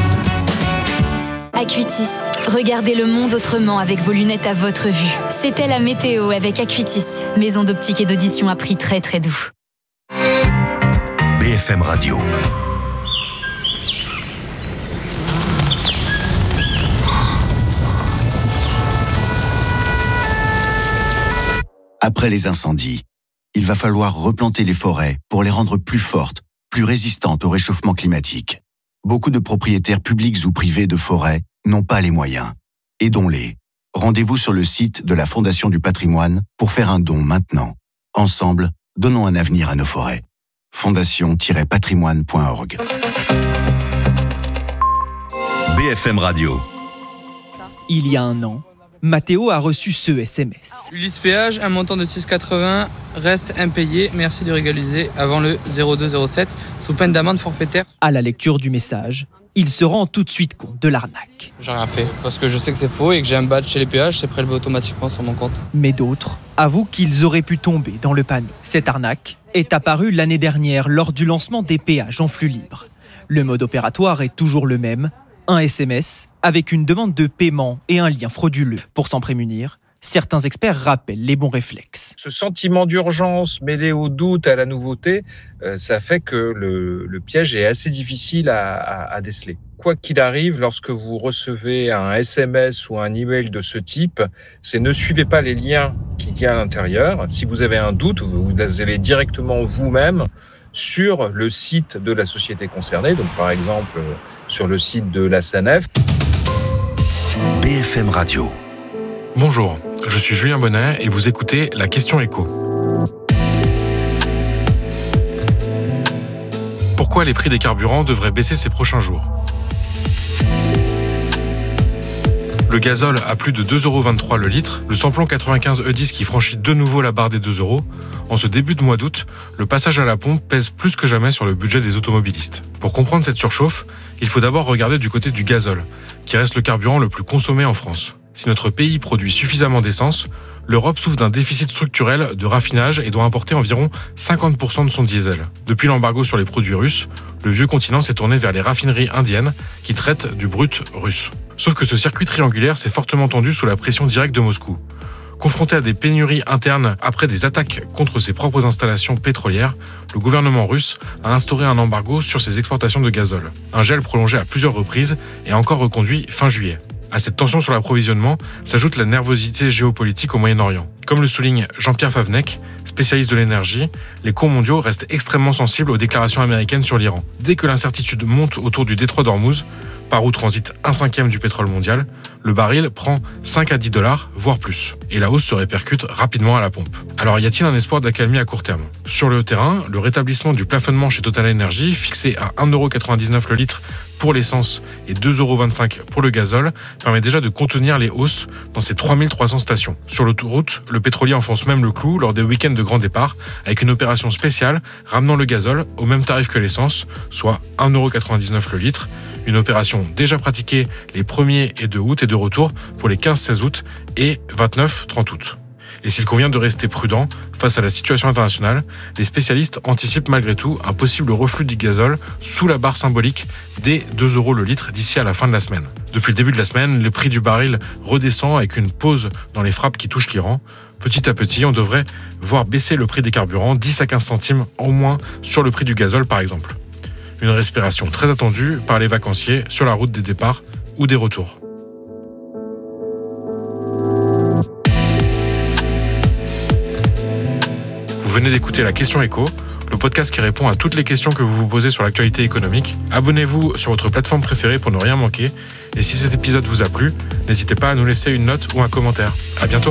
Acuitis. Regardez le monde autrement avec vos lunettes à votre vue. C'était la météo avec Acuitis. Maison d'optique et d'audition à prix très très doux. B F M Radio. Après les incendies, il va falloir replanter les forêts pour les rendre plus fortes, plus résistantes au réchauffement climatique. Beaucoup de propriétaires publics ou privés de forêts n'ont pas les moyens. Aidons-les. Rendez-vous sur le site de la Fondation du Patrimoine pour faire un don maintenant. Ensemble, donnons un avenir à nos forêts. fondation tiret patrimoine point org. B F M Radio. Il y a un an, Mathéo a reçu ce S M S. Ulysse Péage, un montant de six euros quatre-vingts, reste impayé. Merci de régulariser avant le zéro deux zéro sept, sous peine d'amende forfaitaire. À la lecture du message, il se rend tout de suite compte de l'arnaque. J'ai rien fait, parce que je sais que c'est faux et que j'ai un badge chez les péages, c'est prélevé automatiquement sur mon compte. Mais d'autres avouent qu'ils auraient pu tomber dans le panneau. Cette arnaque est apparue l'année dernière lors du lancement des péages en flux libre. Le mode opératoire est toujours le même, un S M S avec une demande de paiement et un lien frauduleux. Pour s'en prémunir, certains experts rappellent les bons réflexes. Ce sentiment d'urgence mêlé au doute, à la nouveauté, euh, ça fait que le, le piège est assez difficile à, à, à déceler. Quoi qu'il arrive, lorsque vous recevez un S M S ou un email de ce type, c'est ne suivez pas les liens qu'il y a à l'intérieur. Si vous avez un doute, vous allez directement vous-même sur le site de la société concernée, donc par exemple sur le site de la SANEF. B F M Radio. Bonjour, je suis Julien Bonnet et vous écoutez La Question Éco. Pourquoi les prix des carburants devraient baisser ces prochains jours ? Le gazole à plus de deux euros vingt-trois le litre, le samplon quatre-vingt-quinze E dix qui franchit de nouveau la barre des deux euros. En ce début de mois d'août, le passage à la pompe pèse plus que jamais sur le budget des automobilistes. Pour comprendre cette surchauffe, il faut d'abord regarder du côté du gazole, qui reste le carburant le plus consommé en France. Si notre pays produit suffisamment d'essence, l'Europe souffre d'un déficit structurel de raffinage et doit importer environ cinquante pour cent de son diesel. Depuis l'embargo sur les produits russes, le vieux continent s'est tourné vers les raffineries indiennes qui traitent du brut russe. Sauf que ce circuit triangulaire s'est fortement tendu sous la pression directe de Moscou. Confronté à des pénuries internes après des attaques contre ses propres installations pétrolières, le gouvernement russe a instauré un embargo sur ses exportations de gazole. Un gel prolongé à plusieurs reprises et encore reconduit fin juillet. À cette tension sur l'approvisionnement s'ajoute la nervosité géopolitique au Moyen-Orient. Comme le souligne Jean-Pierre Favnec, spécialiste de l'énergie, les cours mondiaux restent extrêmement sensibles aux déclarations américaines sur l'Iran. Dès que l'incertitude monte autour du détroit d'Ormuz, par où transite un cinquième du pétrole mondial, le baril prend cinq à dix dollars, voire plus. Et la hausse se répercute rapidement à la pompe. Alors y a-t-il un espoir d'accalmie à court terme ? Sur le terrain, le rétablissement du plafonnement chez Total Energy, fixé à un euro quatre-vingt-dix-neuf le litre pour l'essence et deux euros vingt-cinq pour le gazole, permet déjà de contenir les hausses dans ces trois mille trois cents stations. Sur l'autoroute, le pétrolier enfonce même le clou lors des week-ends de grand départ, avec une opération spéciale ramenant le gazole au même tarif que l'essence, soit un euro quatre-vingt-dix-neuf le litre. Une opération déjà pratiquée les premier et deux août et de retour pour les quinze seize août et vingt-neuf trente août. Et s'il convient de rester prudent face à la situation internationale, les spécialistes anticipent malgré tout un possible reflux du gazole sous la barre symbolique des deux euros le litre d'ici à la fin de la semaine. Depuis le début de la semaine, le prix du baril redescend avec une pause dans les frappes qui touchent l'Iran. Petit à petit, on devrait voir baisser le prix des carburants, dix à quinze centimes au moins sur le prix du gazole par exemple. Une respiration très attendue par les vacanciers sur la route des départs ou des retours. Vous venez d'écouter la Question Éco, le podcast qui répond à toutes les questions que vous vous posez sur l'actualité économique. Abonnez-vous sur votre plateforme préférée pour ne rien manquer. Et si cet épisode vous a plu, n'hésitez pas à nous laisser une note ou un commentaire. À bientôt.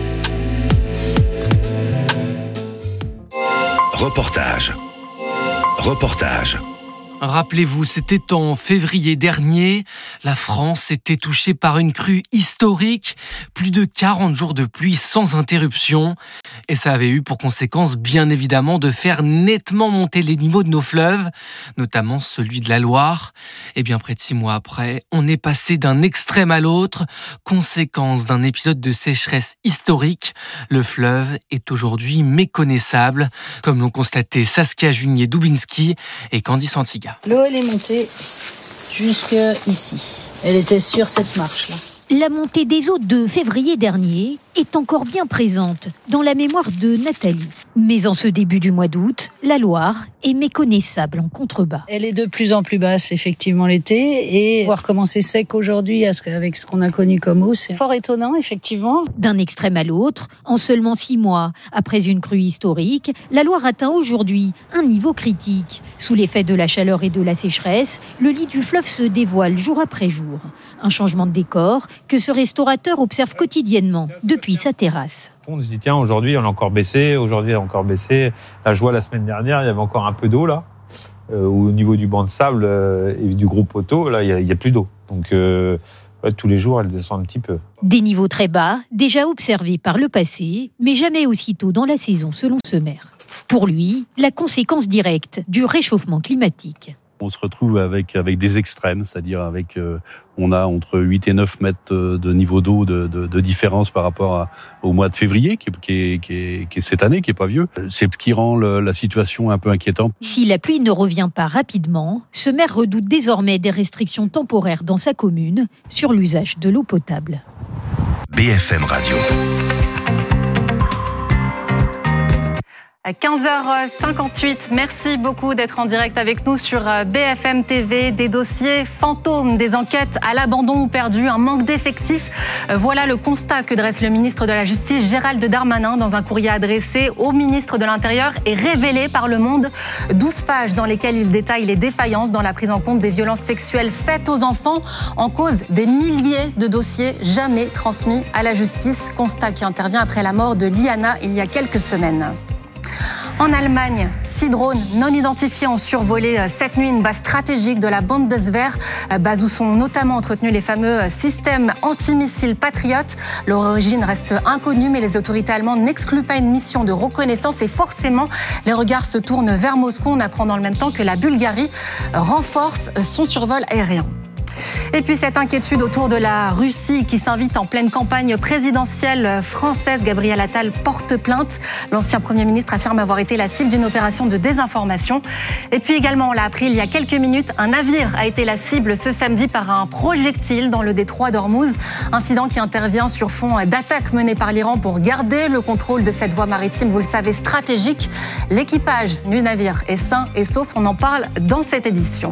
Reportage. Reportage. Rappelez-vous, c'était en février dernier. La France était touchée par une crue historique. Plus de quarante jours de pluie sans interruption. Et ça avait eu pour conséquence, bien évidemment, de faire nettement monter les niveaux de nos fleuves, notamment celui de la Loire. Et bien près de six mois après, on est passé d'un extrême à l'autre. Conséquence d'un épisode de sécheresse historique, le fleuve est aujourd'hui méconnaissable, comme l'ont constaté Saskia Junier-Dubinski et Candy Santiga. L'eau, elle est montée jusque ici. Elle était sur cette marche-là. La montée des eaux de février dernier est encore bien présente dans la mémoire de Nathalie. Mais en ce début du mois d'août, la Loire est méconnaissable en contrebas. Elle est de plus en plus basse, effectivement, l'été. Et voir comment c'est sec aujourd'hui avec ce qu'on a connu comme eau, c'est fort étonnant, effectivement. D'un extrême à l'autre, en seulement six mois, après une crue historique, la Loire atteint aujourd'hui un niveau critique. Sous l'effet de la chaleur et de la sécheresse, le lit du fleuve se dévoile jour après jour. Un changement de décor que ce restaurateur observe quotidiennement depuis sa terrasse. On se dit tiens, aujourd'hui on a encore baissé, aujourd'hui on a encore baissé. Là je vois la semaine dernière il y avait encore un peu d'eau là, euh, au niveau du banc de sable euh, et du gros poteau là il n'y a, a plus d'eau. Donc euh, ouais, tous les jours elle descend un petit peu. Des niveaux très bas, déjà observés par le passé, mais jamais aussitôt dans la saison selon ce maire. Pour lui, la conséquence directe du réchauffement climatique. On se retrouve avec, avec des extrêmes, c'est-à-dire avec euh, on a entre huit et neuf mètres de niveau d'eau de, de, de différence par rapport à, au mois de février, qui est, qui, est, qui, est, qui est cette année, qui est pas vieux. C'est ce qui rend le, la situation un peu inquiétante. Si la pluie ne revient pas rapidement, ce maire redoute désormais des restrictions temporaires dans sa commune sur l'usage de l'eau potable. B F M Radio. À quinze heures cinquante-huit, merci beaucoup d'être en direct avec nous sur B F M T V. Des dossiers fantômes, des enquêtes à l'abandon ou perdues, un manque d'effectifs. Voilà le constat que dresse le ministre de la Justice, Gérald Darmanin, dans un courrier adressé au ministre de l'Intérieur et révélé par Le Monde. douze pages dans lesquelles il détaille les défaillances dans la prise en compte des violences sexuelles faites aux enfants, en cause des milliers de dossiers jamais transmis à la justice. Constat qui intervient après la mort de Liana il y a quelques semaines. En Allemagne, six drones non identifiés ont survolé cette nuit une base stratégique de la Bundeswehr, base où sont notamment entretenus les fameux systèmes antimissiles Patriot. Leur origine reste inconnue, mais les autorités allemandes n'excluent pas une mission de reconnaissance et forcément, les regards se tournent vers Moscou. On apprend dans le même temps que la Bulgarie renforce son survol aérien. Et puis cette inquiétude autour de la Russie qui s'invite en pleine campagne présidentielle française. Gabriel Attal porte plainte. L'ancien Premier ministre affirme avoir été la cible d'une opération de désinformation. Et puis également, on l'a appris il y a quelques minutes, un navire a été la cible ce samedi par un projectile dans le détroit d'Ormuz. Incident qui intervient sur fond d'attaques menées par l'Iran pour garder le contrôle de cette voie maritime, vous le savez, stratégique. L'équipage du navire est sain et sauf. On en parle dans cette édition.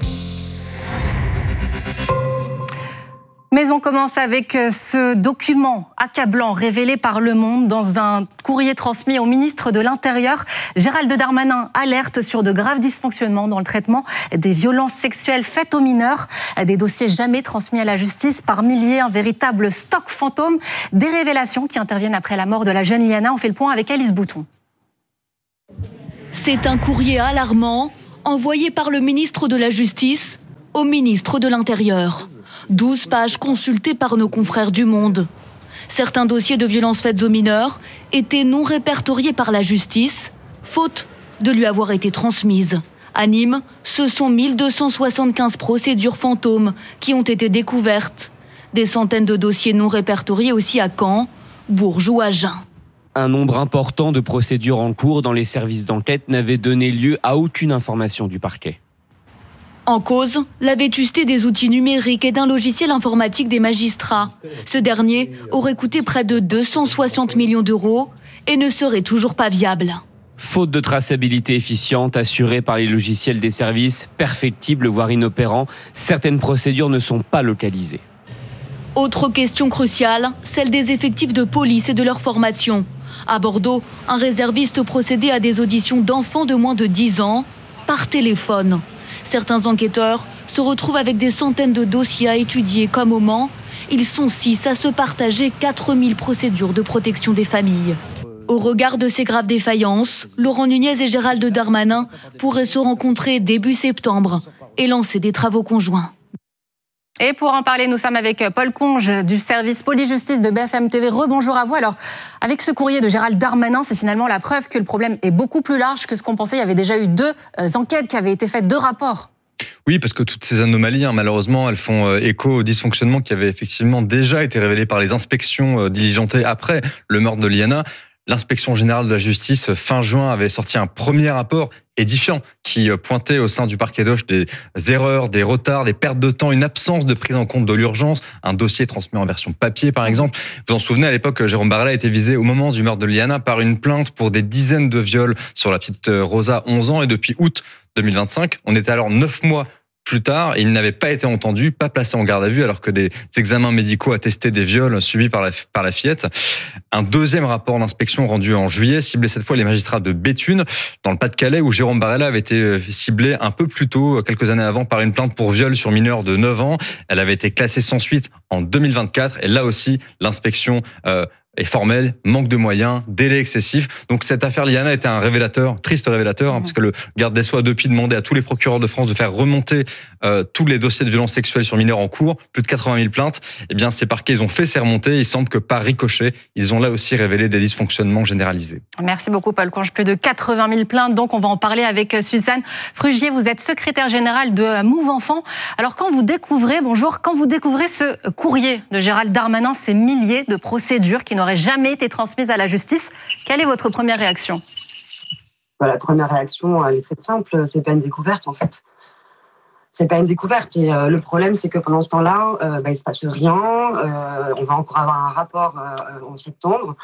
Mais on commence avec ce document accablant révélé par Le Monde dans un courrier transmis au ministre de l'Intérieur. Gérald Darmanin alerte sur de graves dysfonctionnements dans le traitement des violences sexuelles faites aux mineurs. Des dossiers jamais transmis à la justice par milliers, un véritable stock fantôme. Des révélations qui interviennent après la mort de la jeune Liana. On fait le point avec Alice Bouton. C'est un courrier alarmant envoyé par le ministre de la Justice au ministre de l'Intérieur. douze pages consultées par nos confrères du Monde. Certains dossiers de violences faites aux mineurs étaient non répertoriés par la justice, faute de lui avoir été transmises. À Nîmes, ce sont mille deux cent soixante-quinze procédures fantômes qui ont été découvertes. Des centaines de dossiers non répertoriés aussi à Caen, Bourges ou Agen. Un nombre important de procédures en cours dans les services d'enquête n'avait donné lieu à aucune information du parquet. En cause, la vétusté des outils numériques et d'un logiciel informatique des magistrats. Ce dernier aurait coûté près de deux cent soixante millions d'euros et ne serait toujours pas viable. Faute de traçabilité efficiente assurée par les logiciels des services, perfectibles voire inopérants, certaines procédures ne sont pas localisées. Autre question cruciale, celle des effectifs de police et de leur formation. À Bordeaux, un réserviste procédait à des auditions d'enfants de moins de dix ans par téléphone. Certains enquêteurs se retrouvent avec des centaines de dossiers à étudier comme au Mans. Ils sont six à se partager quatre mille procédures de protection des familles. Au regard de ces graves défaillances, Laurent Nunez et Gérald Darmanin pourraient se rencontrer début septembre et lancer des travaux conjoints. Et pour en parler, nous sommes avec Paul Conge du service Police-Justice de B F M T V. Rebonjour à vous. Alors, avec ce courrier de Gérald Darmanin, c'est finalement la preuve que le problème est beaucoup plus large que ce qu'on pensait. Il y avait déjà eu deux enquêtes qui avaient été faites, deux rapports. Oui, parce que toutes ces anomalies, hein, malheureusement, elles font écho aux dysfonctionnements qui avaient effectivement déjà été révélés par les inspections diligentées après le meurtre de Liana. L'inspection générale de la justice, fin juin, avait sorti un premier rapport édifiant qui pointait au sein du parquet d'Auch des erreurs, des retards, des pertes de temps, une absence de prise en compte de l'urgence, un dossier transmis en version papier par exemple. Vous en souvenez, à l'époque, Jérôme Barella a été visé au moment du meurtre de Liana par une plainte pour des dizaines de viols sur la petite Rosa, onze ans, et depuis août deux mille vingt-cinq, on était alors neuf mois plus tard, il n'avait pas été entendu, pas placé en garde à vue, alors que des examens médicaux attestaient des viols subis par la, par la fillette. Un deuxième rapport d'inspection rendu en juillet ciblait cette fois les magistrats de Béthune, dans le Pas-de-Calais, où Jérôme Barella avait été ciblé un peu plus tôt, quelques années avant, par une plainte pour viol sur mineur de neuf ans. Elle avait été classée sans suite en deux mille vingt-quatre, et là aussi, l'inspection euh, est formelle, manque de moyens, délai excessif. Donc cette affaire Liana était un révélateur, triste révélateur, hein, parce que le garde des Sceaux a depuis demandé à tous les procureurs de France de faire remonter euh, tous les dossiers de violences sexuelles sur mineurs en cours, plus de quatre-vingt mille plaintes. Eh bien, ces parquets, ils ont fait ces remontées. Il semble que par ricochet, ils ont là aussi révélé des dysfonctionnements généralisés. Merci beaucoup, Paul Conge. Plus de quatre-vingt mille plaintes, donc on va en parler avec Suzanne Frugier. Vous êtes secrétaire générale de Move Enfants. Alors quand vous découvrez, bonjour, quand vous découvrez ce courrier de Gérald Darmanin, ces milliers de procédures qui n'auraient jamais été transmises à la justice, quelle est votre première réaction ? La première réaction, elle est très simple, c'est pas une découverte en fait. C'est pas une découverte et euh, le problème c'est que pendant ce temps-là, euh, bah, il se passe rien. Euh, on va encore avoir un rapport euh, en septembre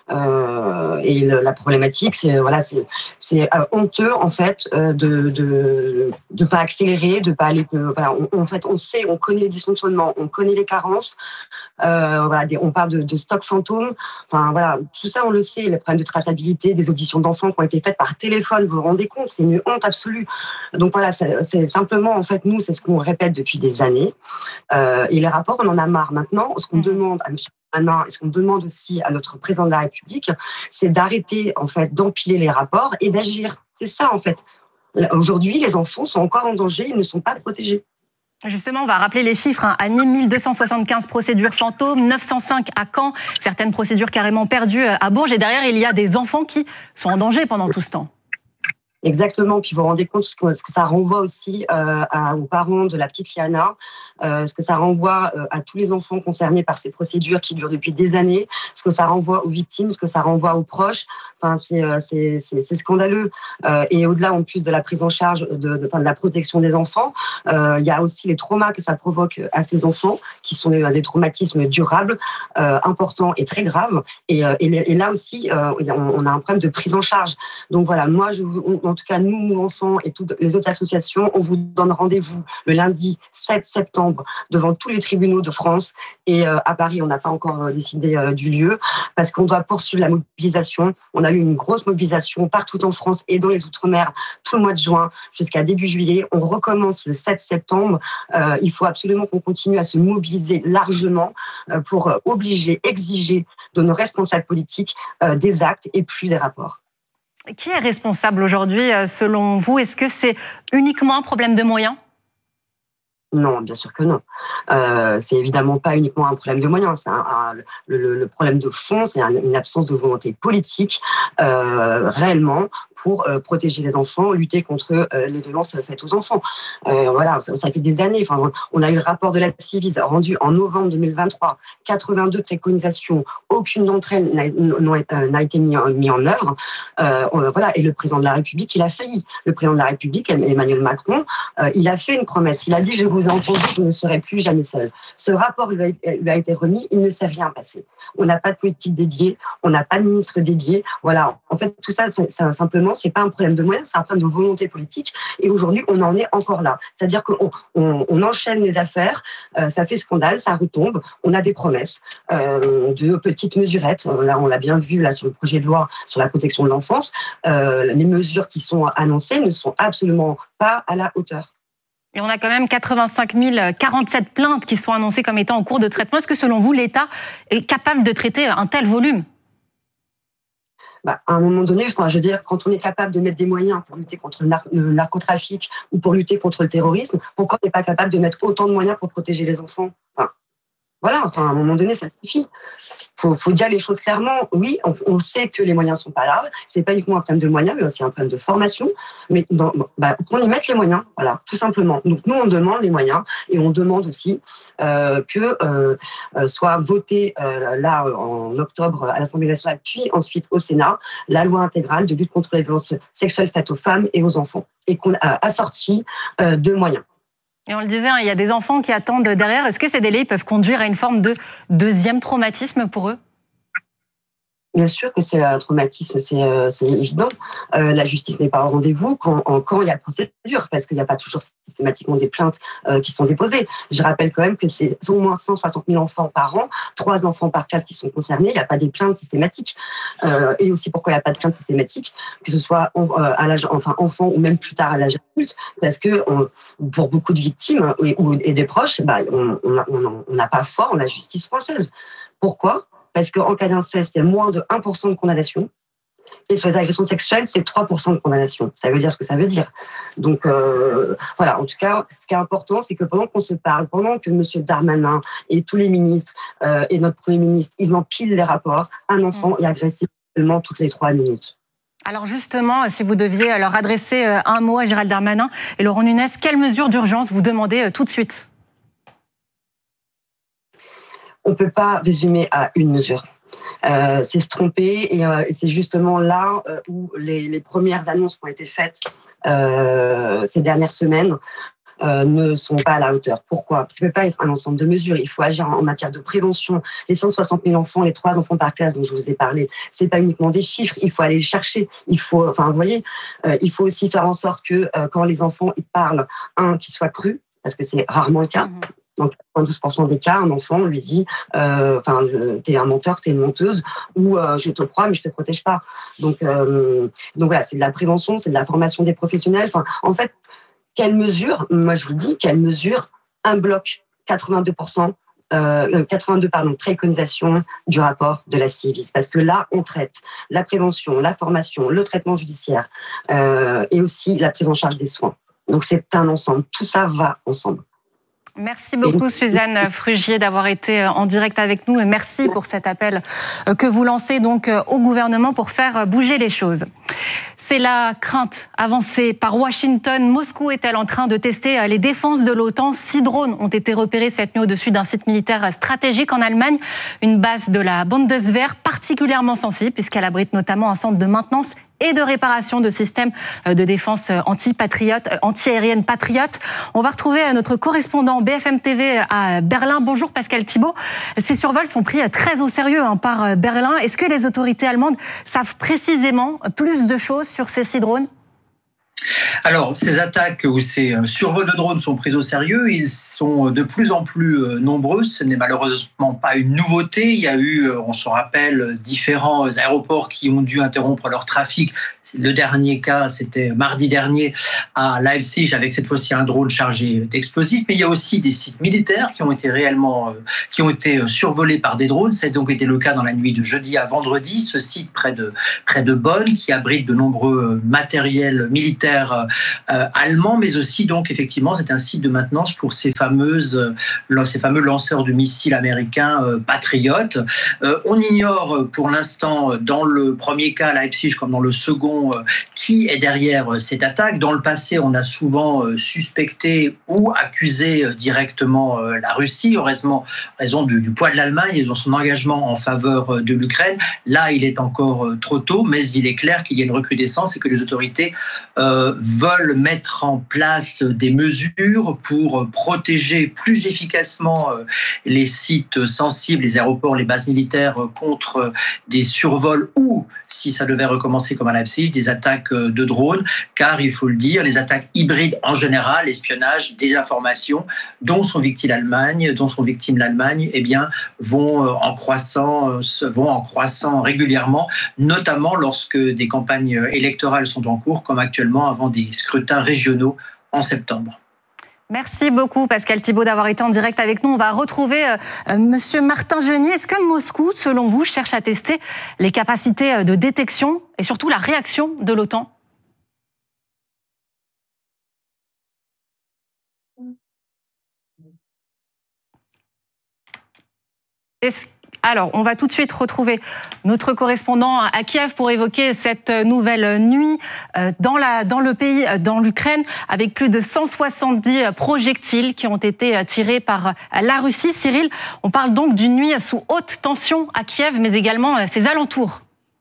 euh, et le, la problématique c'est voilà c'est c'est euh, honteux en fait euh, de de de pas accélérer, de pas aller. Euh, voilà, on, en fait on sait, on connaît les dysfonctionnements, on connaît les carences. Euh, voilà, des, on parle de, de stock fantôme. Enfin voilà, tout ça on le sait. Les problèmes de traçabilité, des auditions d'enfants qui ont été faites par téléphone, vous vous rendez compte, c'est une honte absolue. Donc voilà, c'est, c'est simplement en fait. Nous, c'est ce qu'on répète depuis des années. Euh, et les rapports, on en a marre. Maintenant, ce qu'on demande à M. Darmanin et ce qu'on demande aussi à notre président de la République, c'est d'arrêter en fait d'empiler les rapports et d'agir. C'est ça en fait. Aujourd'hui, les enfants sont encore en danger, ils ne sont pas protégés. Justement, on va rappeler les chiffres. Hein. À Nîmes, mille deux cent soixante-quinze procédures fantômes, neuf cent cinq à Caen, certaines procédures carrément perdues à Bourges. Et derrière, il y a des enfants qui sont en danger pendant tout ce temps. Exactement. Puis vous vous rendez compte ce que, ce que ça renvoie aussi euh, à, aux parents de la petite Liana, euh, ce que ça renvoie euh, à tous les enfants concernés par ces procédures qui durent depuis des années, ce que ça renvoie aux victimes, ce que ça renvoie aux proches. Enfin, c'est, euh, c'est, c'est, c'est scandaleux. Euh, et au-delà, en plus de la prise en charge de, de, enfin, de la protection des enfants, euh, il y a aussi les traumas que ça provoque à ces enfants, qui sont des, des traumatismes durables, euh, importants et très graves. Et, euh, et, et là aussi, euh, on a un problème de prise en charge. Donc voilà, moi, je, en tout cas, nous, nous enfants et toutes les autres associations, on vous donne rendez-vous le lundi sept septembre devant tous les tribunaux de France. Et euh, à Paris, on n'a pas encore décidé euh, du lieu parce qu'on doit poursuivre la mobilisation. On a eu une grosse mobilisation partout en France et dans les Outre-mer tout le mois de juin jusqu'à début juillet. On recommence le sept septembre. Euh, il faut absolument qu'on continue à se mobiliser largement euh, pour euh, obliger, exiger de nos responsables politiques euh, des actes et plus des rapports. Qui est responsable aujourd'hui, selon vous? Est-ce que c'est uniquement un problème de moyens? Non, bien sûr que non. Euh, c'est évidemment pas uniquement un problème de moyens. C'est un, un, le, le problème de fond, c'est une absence de volonté politique euh, réellement pour euh, protéger les enfants, lutter contre euh, les violences faites aux enfants. Euh, voilà, ça, ça fait des années. Enfin, on a eu le rapport de la Ciivise rendu en novembre deux mille vingt-trois. quatre-vingt-deux préconisations, aucune d'entre elles n'a, n'a, n'a été mise en, mis en œuvre. Euh, voilà, et le président de la République, il a failli. Le président de la République, Emmanuel Macron, euh, il a fait une promesse. Il a dit, je vous ai entendu, je ne serai plus jamais seul. Ce rapport lui a, lui a été remis, il ne s'est rien passé. On n'a pas de politique dédiée, on n'a pas de ministre dédié. Voilà, en fait, tout ça, c'est, c'est simplement, c'est pas un problème de moyens, c'est un problème de volonté politique. Et aujourd'hui, on en est encore là. C'est-à-dire qu'on on, on enchaîne les affaires, euh, ça fait scandale, ça retombe. On a des promesses euh, de petites mesurettes. Là, on l'a bien vu là sur le projet de loi sur la protection de l'enfance. Euh, les mesures qui sont annoncées ne sont absolument pas à la hauteur. Et on a quand même quatre-vingt-cinq mille quarante-sept plaintes qui sont annoncées comme étant en cours de traitement. Est-ce que, selon vous, l'État est capable de traiter un tel volume? Bah, à un moment donné, enfin, je veux dire, quand on est capable de mettre des moyens pour lutter contre le, nar- le narcotrafic ou pour lutter contre le terrorisme, pourquoi on n'est pas capable de mettre autant de moyens pour protéger les enfants? Enfin, voilà, enfin, à un moment donné, ça suffit. Faut, faut dire les choses clairement. Oui, on, on sait que les moyens sont pas là. C'est pas uniquement un problème de moyens, mais aussi un problème de formation. Mais dans, bah, qu'on y mette les moyens, voilà, tout simplement. Donc nous, on demande les moyens et on demande aussi euh, que euh, euh, soit votée euh, là en octobre à l'Assemblée nationale, puis ensuite au Sénat, la loi intégrale de lutte contre les violences sexuelles faites aux femmes et aux enfants, et qu'on a assorti euh, de moyens. Et on le disait, hein, il y a des enfants qui attendent derrière. Est-ce que ces délais peuvent conduire à une forme de deuxième traumatisme pour eux? Bien sûr que c'est un traumatisme, c'est, euh, c'est évident. Euh, la justice n'est pas au rendez-vous quand, en, quand il y a procédure, parce qu'il n'y a pas toujours systématiquement des plaintes euh, qui sont déposées. Je rappelle quand même que c'est au moins cent soixante mille enfants par an, trois enfants par classe qui sont concernés. Il n'y a pas des plaintes systématiques. Euh, et aussi pourquoi il n'y a pas de plaintes systématiques, que ce soit euh, à l'âge, enfin enfant ou même plus tard à l'âge adulte, parce que on, pour beaucoup de victimes et, ou, et des proches, bah, on n'a pas foi en la justice française. Pourquoi ? Parce qu'en cas d'inceste, il y a moins de un pour cent de condamnation. Et sur les agressions sexuelles, c'est trois pour cent de condamnation. Ça veut dire ce que ça veut dire. Donc, euh, voilà, en tout cas, ce qui est important, c'est que pendant qu'on se parle, pendant que M. Darmanin et tous les ministres euh, et notre Premier ministre, ils empilent les rapports, un enfant est agressé seulement toutes les trois minutes. Alors justement, si vous deviez leur adresser un mot à Gérald Darmanin et Laurent Nunez, quelles mesures d'urgence vous demandez tout de suite ? On ne peut pas résumer à une mesure. Euh, c'est se tromper et, euh, et c'est justement là euh, où les, les premières annonces qui ont été faites euh, ces dernières semaines euh, ne sont pas à la hauteur. Pourquoi ? Ça ne peut pas être un ensemble de mesures. Il faut agir en, en matière de prévention. Les cent soixante mille enfants, les trois enfants par classe dont je vous ai parlé, ce n'est pas uniquement des chiffres. Il faut aller les chercher. Il faut, enfin, vous voyez, euh, il faut aussi faire en sorte que euh, quand les enfants ils parlent, un, qu'ils soient crus, parce que c'est rarement le cas. Mmh. Dans quatre-vingt-douze pour cent des cas, un enfant lui dit euh, enfin, t'es un menteur, t'es une menteuse, ou euh, je te crois, mais je te protège pas. Donc, euh, donc voilà, c'est de la prévention, c'est de la formation des professionnels. Enfin, en fait, quelle mesure, moi je vous le dis, quelle mesure un bloc quatre-vingt-deux pour cent, euh, quatre-vingt-deux pardon, préconisations du rapport de la Ciivise, parce que là, on traite la prévention, la formation, le traitement judiciaire, euh, et aussi la prise en charge des soins. Donc c'est un ensemble, tout ça va ensemble. Merci beaucoup Suzanne Frugier d'avoir été en direct avec nous et merci pour cet appel que vous lancez donc au gouvernement pour faire bouger les choses. C'est la crainte avancée par Washington. Moscou est-elle en train de tester les défenses de l'OTAN? Six drones ont été repérés cette nuit au-dessus d'un site militaire stratégique en Allemagne. Une base de la Bundeswehr particulièrement sensible puisqu'elle abrite notamment un centre de maintenance et de réparation de systèmes de défense anti-patriotes, anti-aérienne patriote. On va retrouver notre correspondant B F M T V à Berlin. Bonjour Pascal Thibault. Ces survols sont pris très au sérieux hein, par Berlin. Est-ce que les autorités allemandes savent précisément plus de choses sur ces six drones ? Alors, ces attaques ou ces survols de drones sont pris au sérieux. Ils sont de plus en plus nombreux. Ce n'est malheureusement pas une nouveauté. Il y a eu, on se rappelle, différents aéroports qui ont dû interrompre leur trafic. Le dernier cas, c'était mardi dernier à Leipzig, avec cette fois-ci un drone chargé d'explosifs. Mais il y a aussi des sites militaires qui ont été réellement, qui ont été survolés par des drones. Ça a donc été le cas dans la nuit de jeudi à vendredi. Ce site près de, près de Bonn, qui abrite de nombreux matériels militaires Euh, allemand, mais aussi donc effectivement c'est un site de maintenance pour ces fameuses, euh, ces fameux lanceurs de missiles américains euh, patriotes. Euh, on ignore pour l'instant dans le premier cas à Leipzig comme dans le second euh, qui est derrière euh, cette attaque. Dans le passé, on a souvent euh, suspecté ou accusé euh, directement euh, la Russie en raison, raison du, du poids de l'Allemagne et de son engagement en faveur euh, de l'Ukraine. Là, il est encore euh, trop tôt, mais il est clair qu'il y a une recrudescence et que les autorités euh, veulent mettre en place des mesures pour protéger plus efficacement les sites sensibles, les aéroports, les bases militaires contre des survols ou, si ça devait recommencer comme à Leipzig, des attaques de drones, car il faut le dire, les attaques hybrides en général, l'espionnage, désinformation, dont sont victimes l'Allemagne, dont sont victimes l'Allemagne, eh bien, vont en croissant, vont en croissant régulièrement, notamment lorsque des campagnes électorales sont en cours, comme actuellement avant des scrutins régionaux en septembre. Merci beaucoup Pascal Thibault d'avoir été en direct avec nous. On va retrouver euh, Monsieur Martin Genier. Est-ce que Moscou, selon vous, cherche à tester les capacités de détection et surtout la réaction de l'OTAN ? Est-ce Alors, on va tout de suite retrouver notre correspondant à Kiev pour évoquer cette nouvelle nuit dans, la, dans le pays, dans l'Ukraine, avec plus de cent soixante-dix projectiles qui ont été tirés par la Russie. Cyril, on parle donc d'une nuit sous haute tension à Kiev, mais également ses alentours.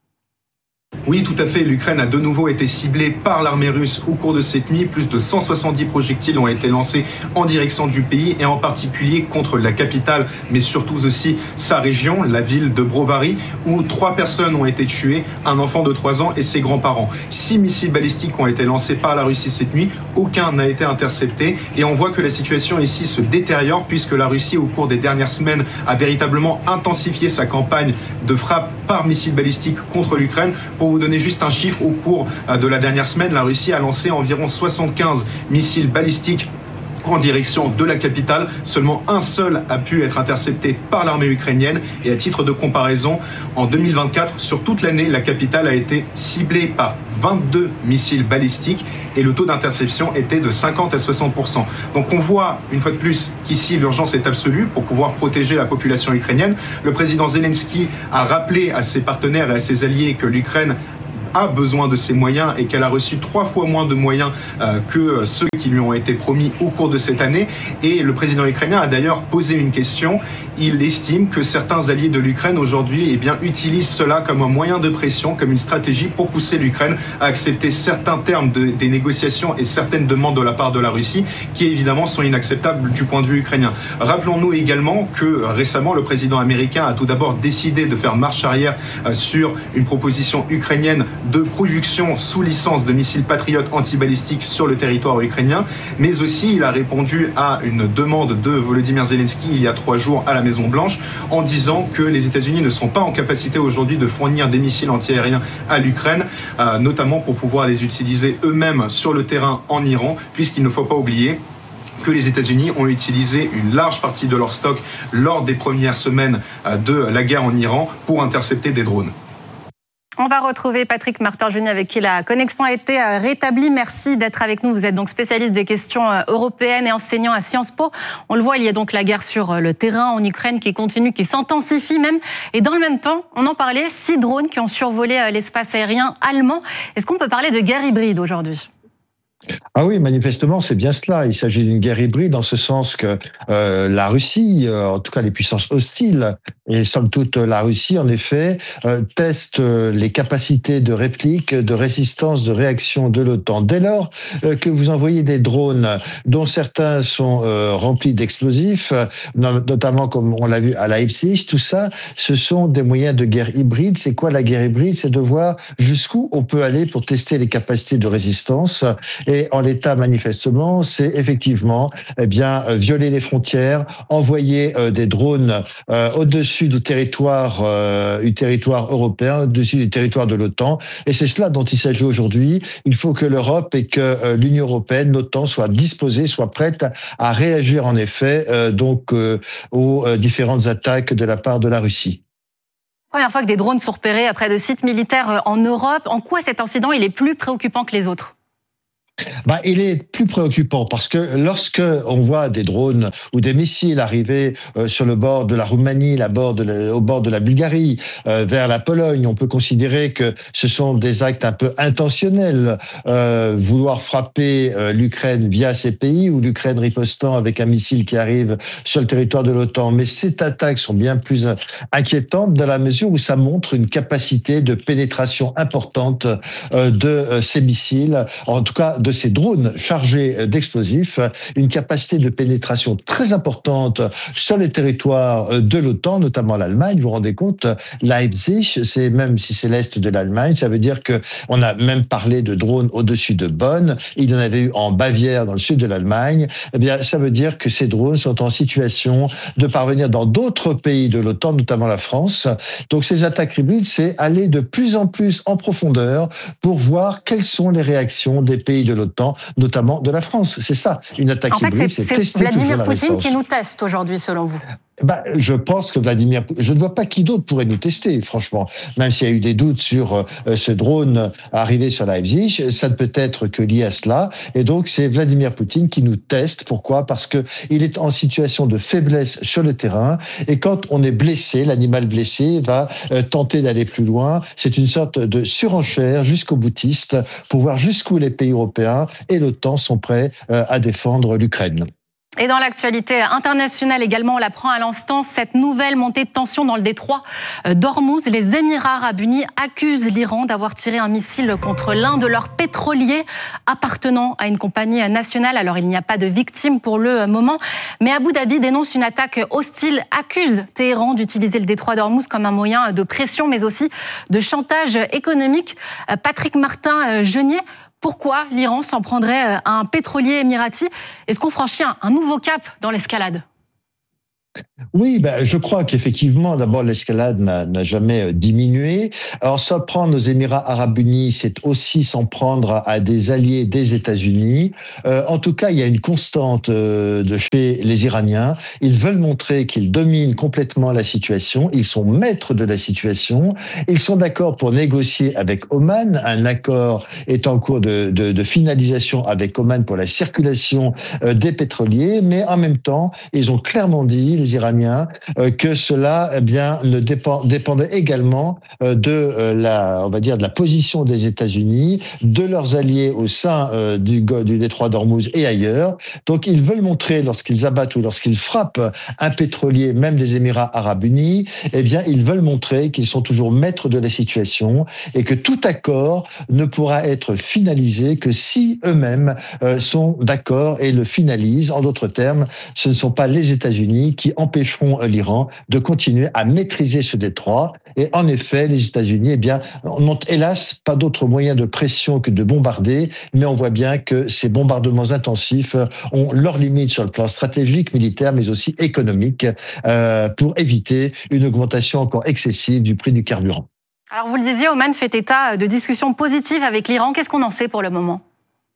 Oui, tout à fait. L'Ukraine a de nouveau été ciblée par l'armée russe au cours de cette nuit. Plus de cent soixante-dix projectiles ont été lancés en direction du pays et en particulier contre la capitale, mais surtout aussi sa région, la ville de Brovary, où trois personnes ont été tuées, un enfant de trois ans et ses grands-parents. Six missiles balistiques ont été lancés par la Russie cette nuit. Aucun n'a été intercepté et on voit que la situation ici se détériore puisque la Russie, au cours des dernières semaines, a véritablement intensifié sa campagne de frappe par missiles balistiques contre l'Ukraine. Pour vous donner juste un chiffre, au cours de la dernière semaine, la Russie a lancé environ soixante-quinze missiles balistiques en direction de la capitale. Seulement un seul a pu être intercepté par l'armée ukrainienne. Et à titre de comparaison, en deux mille vingt-quatre, sur toute l'année, la capitale a été ciblée par vingt-deux missiles balistiques et le taux d'interception était de cinquante à soixante pour cent. Donc on voit une fois de plus qu'ici l'urgence est absolue pour pouvoir protéger la population ukrainienne. Le président Zelensky a rappelé à ses partenaires et à ses alliés que l'Ukraine a besoin de ces moyens et qu'elle a reçu trois fois moins de moyens euh, que ceux qui lui ont été promis au cours de cette année. Et le président ukrainien a d'ailleurs posé une question. Il estime que certains alliés de l'Ukraine aujourd'hui eh bien, utilisent cela comme un moyen de pression, comme une stratégie pour pousser l'Ukraine à accepter certains termes de, des négociations et certaines demandes de la part de la Russie qui évidemment sont inacceptables du point de vue ukrainien. Rappelons-nous également que récemment le président américain a tout d'abord décidé de faire marche arrière euh, sur une proposition ukrainienne de production sous licence de missiles patriotes antibalistiques sur le territoire ukrainien, mais aussi il a répondu à une demande de Volodymyr Zelensky il y a trois jours à la Maison-Blanche en disant que les États-Unis ne sont pas en capacité aujourd'hui de fournir des missiles antiaériens à l'Ukraine, euh, notamment pour pouvoir les utiliser eux-mêmes sur le terrain en Iran, puisqu'il ne faut pas oublier que les États-Unis ont utilisé une large partie de leur stock lors des premières semaines de la guerre en Iran pour intercepter des drones. On va retrouver Patrick Martin-Genier avec qui la connexion a été rétablie. Merci d'être avec nous. Vous êtes donc spécialiste des questions européennes et enseignant à Sciences Po. On le voit, il y a donc la guerre sur le terrain en Ukraine qui continue, qui s'intensifie même. Et dans le même temps, on en parlait, six drones qui ont survolé l'espace aérien allemand. Est-ce qu'on peut parler de guerre hybride aujourd'hui ? Ah oui, manifestement, c'est bien cela. Il s'agit d'une guerre hybride en ce sens que euh, la Russie, euh, en tout cas les puissances hostiles, et somme toute la Russie, en effet, euh, teste euh, les capacités de réplique, de résistance, de réaction de l'OTAN. Dès lors euh, que vous envoyez des drones dont certains sont euh, remplis d'explosifs, euh, notamment comme on l'a vu à Leipzig, tout ça, ce sont des moyens de guerre hybride. C'est quoi la guerre hybride ? C'est de voir jusqu'où on peut aller pour tester les capacités de résistance. Et en l'état, manifestement, c'est effectivement eh bien violer les frontières, envoyer euh, des drones euh, au-dessus du territoire, euh, du territoire européen, au-dessus du territoire de l'OTAN. Et c'est cela dont il s'agit aujourd'hui. Il faut que l'Europe et que euh, l'Union européenne, l'OTAN, soient disposées, soient prêtes à réagir en effet euh, donc euh, aux euh, différentes attaques de la part de la Russie. Première fois que des drones sont repérés près de sites militaires en Europe. En quoi cet incident il est plus préoccupant que les autres ? Bah, il est plus préoccupant parce que lorsque on voit des drones ou des missiles arriver euh, sur le bord de la Roumanie, la bord de la, au bord de la Bulgarie, euh, vers la Pologne, on peut considérer que ce sont des actes un peu intentionnels, euh, vouloir frapper euh, l'Ukraine via ces pays ou l'Ukraine ripostant avec un missile qui arrive sur le territoire de l'OTAN. Mais ces attaques sont bien plus inquiétantes dans la mesure où ça montre une capacité de pénétration importante euh, de euh, ces missiles, en tout cas de ces drones chargés d'explosifs, une capacité de pénétration très importante sur les territoires de l'OTAN, notamment l'Allemagne. Vous vous rendez compte, Leipzig, c'est même si c'est l'est de l'Allemagne, ça veut dire que on a même parlé de drones au-dessus de Bonn. Il y en avait eu en Bavière, dans le sud de l'Allemagne. Eh bien, ça veut dire que ces drones sont en situation de parvenir dans d'autres pays de l'OTAN, notamment la France. Donc, ces attaques hybrides, c'est aller de plus en plus en profondeur pour voir quelles sont les réactions des pays de l'OTAN, notamment de la France. C'est ça, une attaque en fait, hybride, c'est, c'est, c'est tester Vladimir toujours la Poutine résistance. qui nous teste aujourd'hui, selon vous. Bah, je pense que Vladimir, je ne vois pas qui d'autre pourrait nous tester, franchement. Même s'il y a eu des doutes sur euh, ce drone arrivé sur Leipzig, ça ne peut être que lié à cela. Et donc, c'est Vladimir Poutine qui nous teste. Pourquoi ? Parce que il est en situation de faiblesse sur le terrain. Et quand on est blessé, l'animal blessé va euh, tenter d'aller plus loin. C'est une sorte de surenchère jusqu'au boutiste pour voir jusqu'où les pays européens et l'OTAN sont prêts euh, à défendre l'Ukraine. Et dans l'actualité internationale également, on l'apprend à l'instant, cette nouvelle montée de tension dans le détroit d'Ormuz. Les Émirats arabes unis accusent l'Iran d'avoir tiré un missile contre l'un de leurs pétroliers appartenant à une compagnie nationale. Alors, il n'y a pas de victimes pour le moment, mais Abu Dhabi dénonce une attaque hostile, accuse Téhéran d'utiliser le détroit d'Ormuz comme un moyen de pression, mais aussi de chantage économique. Patrick Martin-Genier, pourquoi l'Iran s'en prendrait à un pétrolier émirati ? Est-ce qu'on franchit un nouveau cap dans l'escalade ? Oui, ben, je crois qu'effectivement, d'abord, l'escalade n'a, n'a jamais diminué. Alors, s'en prendre aux Émirats arabes unis, c'est aussi s'en prendre à des alliés des États-Unis. Euh, en tout cas, il y a une constante euh, de chez les Iraniens. Ils veulent montrer qu'ils dominent complètement la situation. Ils sont maîtres de la situation. Ils sont d'accord pour négocier avec Oman. Un accord est en cours de, de, de finalisation avec Oman pour la circulation euh, des pétroliers. Mais en même temps, ils ont clairement dit, les Iraniens, euh, que cela, eh bien, ne dépend, dépendait également euh, de euh, la, on va dire, de la position des États-Unis, de leurs alliés au sein euh, du, du détroit d'Ormuz et ailleurs. Donc, ils veulent montrer, lorsqu'ils abattent ou lorsqu'ils frappent un pétrolier, même des Émirats arabes unis, eh bien, ils veulent montrer qu'ils sont toujours maîtres de la situation et que tout accord ne pourra être finalisé que si eux-mêmes euh, sont d'accord et le finalisent. En d'autres termes, ce ne sont pas les États-Unis qui empêcheront l'Iran de continuer à maîtriser ce détroit. Et en effet, les États-Unis, eh bien, n'ont hélas pas d'autre moyen de pression que de bombarder, mais on voit bien que ces bombardements intensifs ont leurs limites sur le plan stratégique, militaire, mais aussi économique, euh, pour éviter une augmentation encore excessive du prix du carburant. Alors vous le disiez, Oman fait état de discussions positives avec l'Iran. Qu'est-ce qu'on en sait pour le moment ?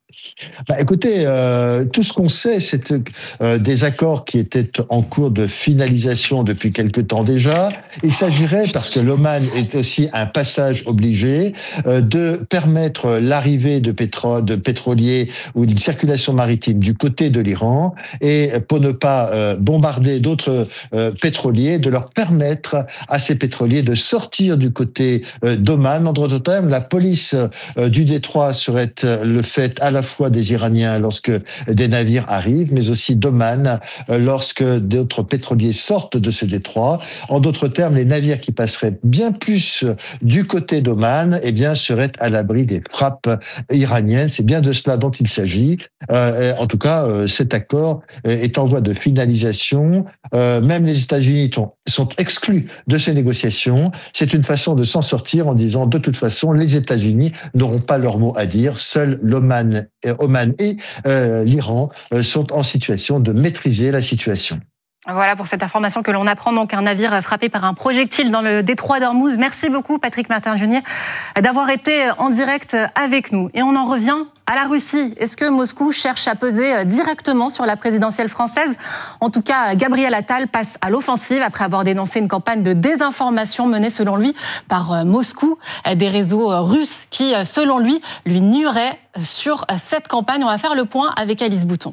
Bah, écoutez, euh, tout ce qu'on sait, c'est euh, des accords qui étaient en cours de finalisation depuis quelque temps déjà. Il s'agirait, parce que l'Oman est aussi un passage obligé, euh, de permettre l'arrivée de, pétro- de pétroliers ou une circulation maritime du côté de l'Iran, et pour ne pas euh, bombarder d'autres euh, pétroliers, de leur permettre à ces pétroliers de sortir du côté euh, d'Oman. En d'autres termes, la police euh, du détroit serait euh, le fait à la fois des Iraniens lorsque des navires arrivent, mais aussi d'Oman euh, lorsque d'autres pétroliers sortent de ce détroit. En d'autres termes, les navires qui passeraient bien plus du côté d'Oman, eh bien, seraient à l'abri des frappes iraniennes. C'est bien de cela dont il s'agit. Euh, en tout cas, euh, cet accord est en voie de finalisation. Euh, même les États-Unis sont, sont exclus de ces négociations. C'est une façon de s'en sortir en disant, de toute façon, les États-Unis n'auront pas leur mot à dire. Seul l'Oman, Oman et euh, l'Iran euh, sont en situation de maîtriser la situation. Voilà pour cette information que l'on apprend, donc un navire frappé par un projectile dans le détroit d'Ormuz. Merci beaucoup Patrick Martin-Junier d'avoir été en direct avec nous. Et on en revient à la Russie. Est-ce que Moscou cherche à peser directement sur la présidentielle française ? En tout cas, Gabriel Attal passe à l'offensive après avoir dénoncé une campagne de désinformation menée selon lui par Moscou. Des réseaux russes qui, selon lui, lui nuiraient sur cette campagne. On va faire le point avec Alice Bouton.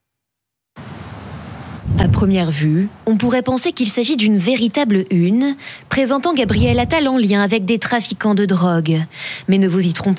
À première vue, on pourrait penser qu'il s'agit d'une véritable une, présentant Gabriel Attal en lien avec des trafiquants de drogue. Mais ne vous y trompez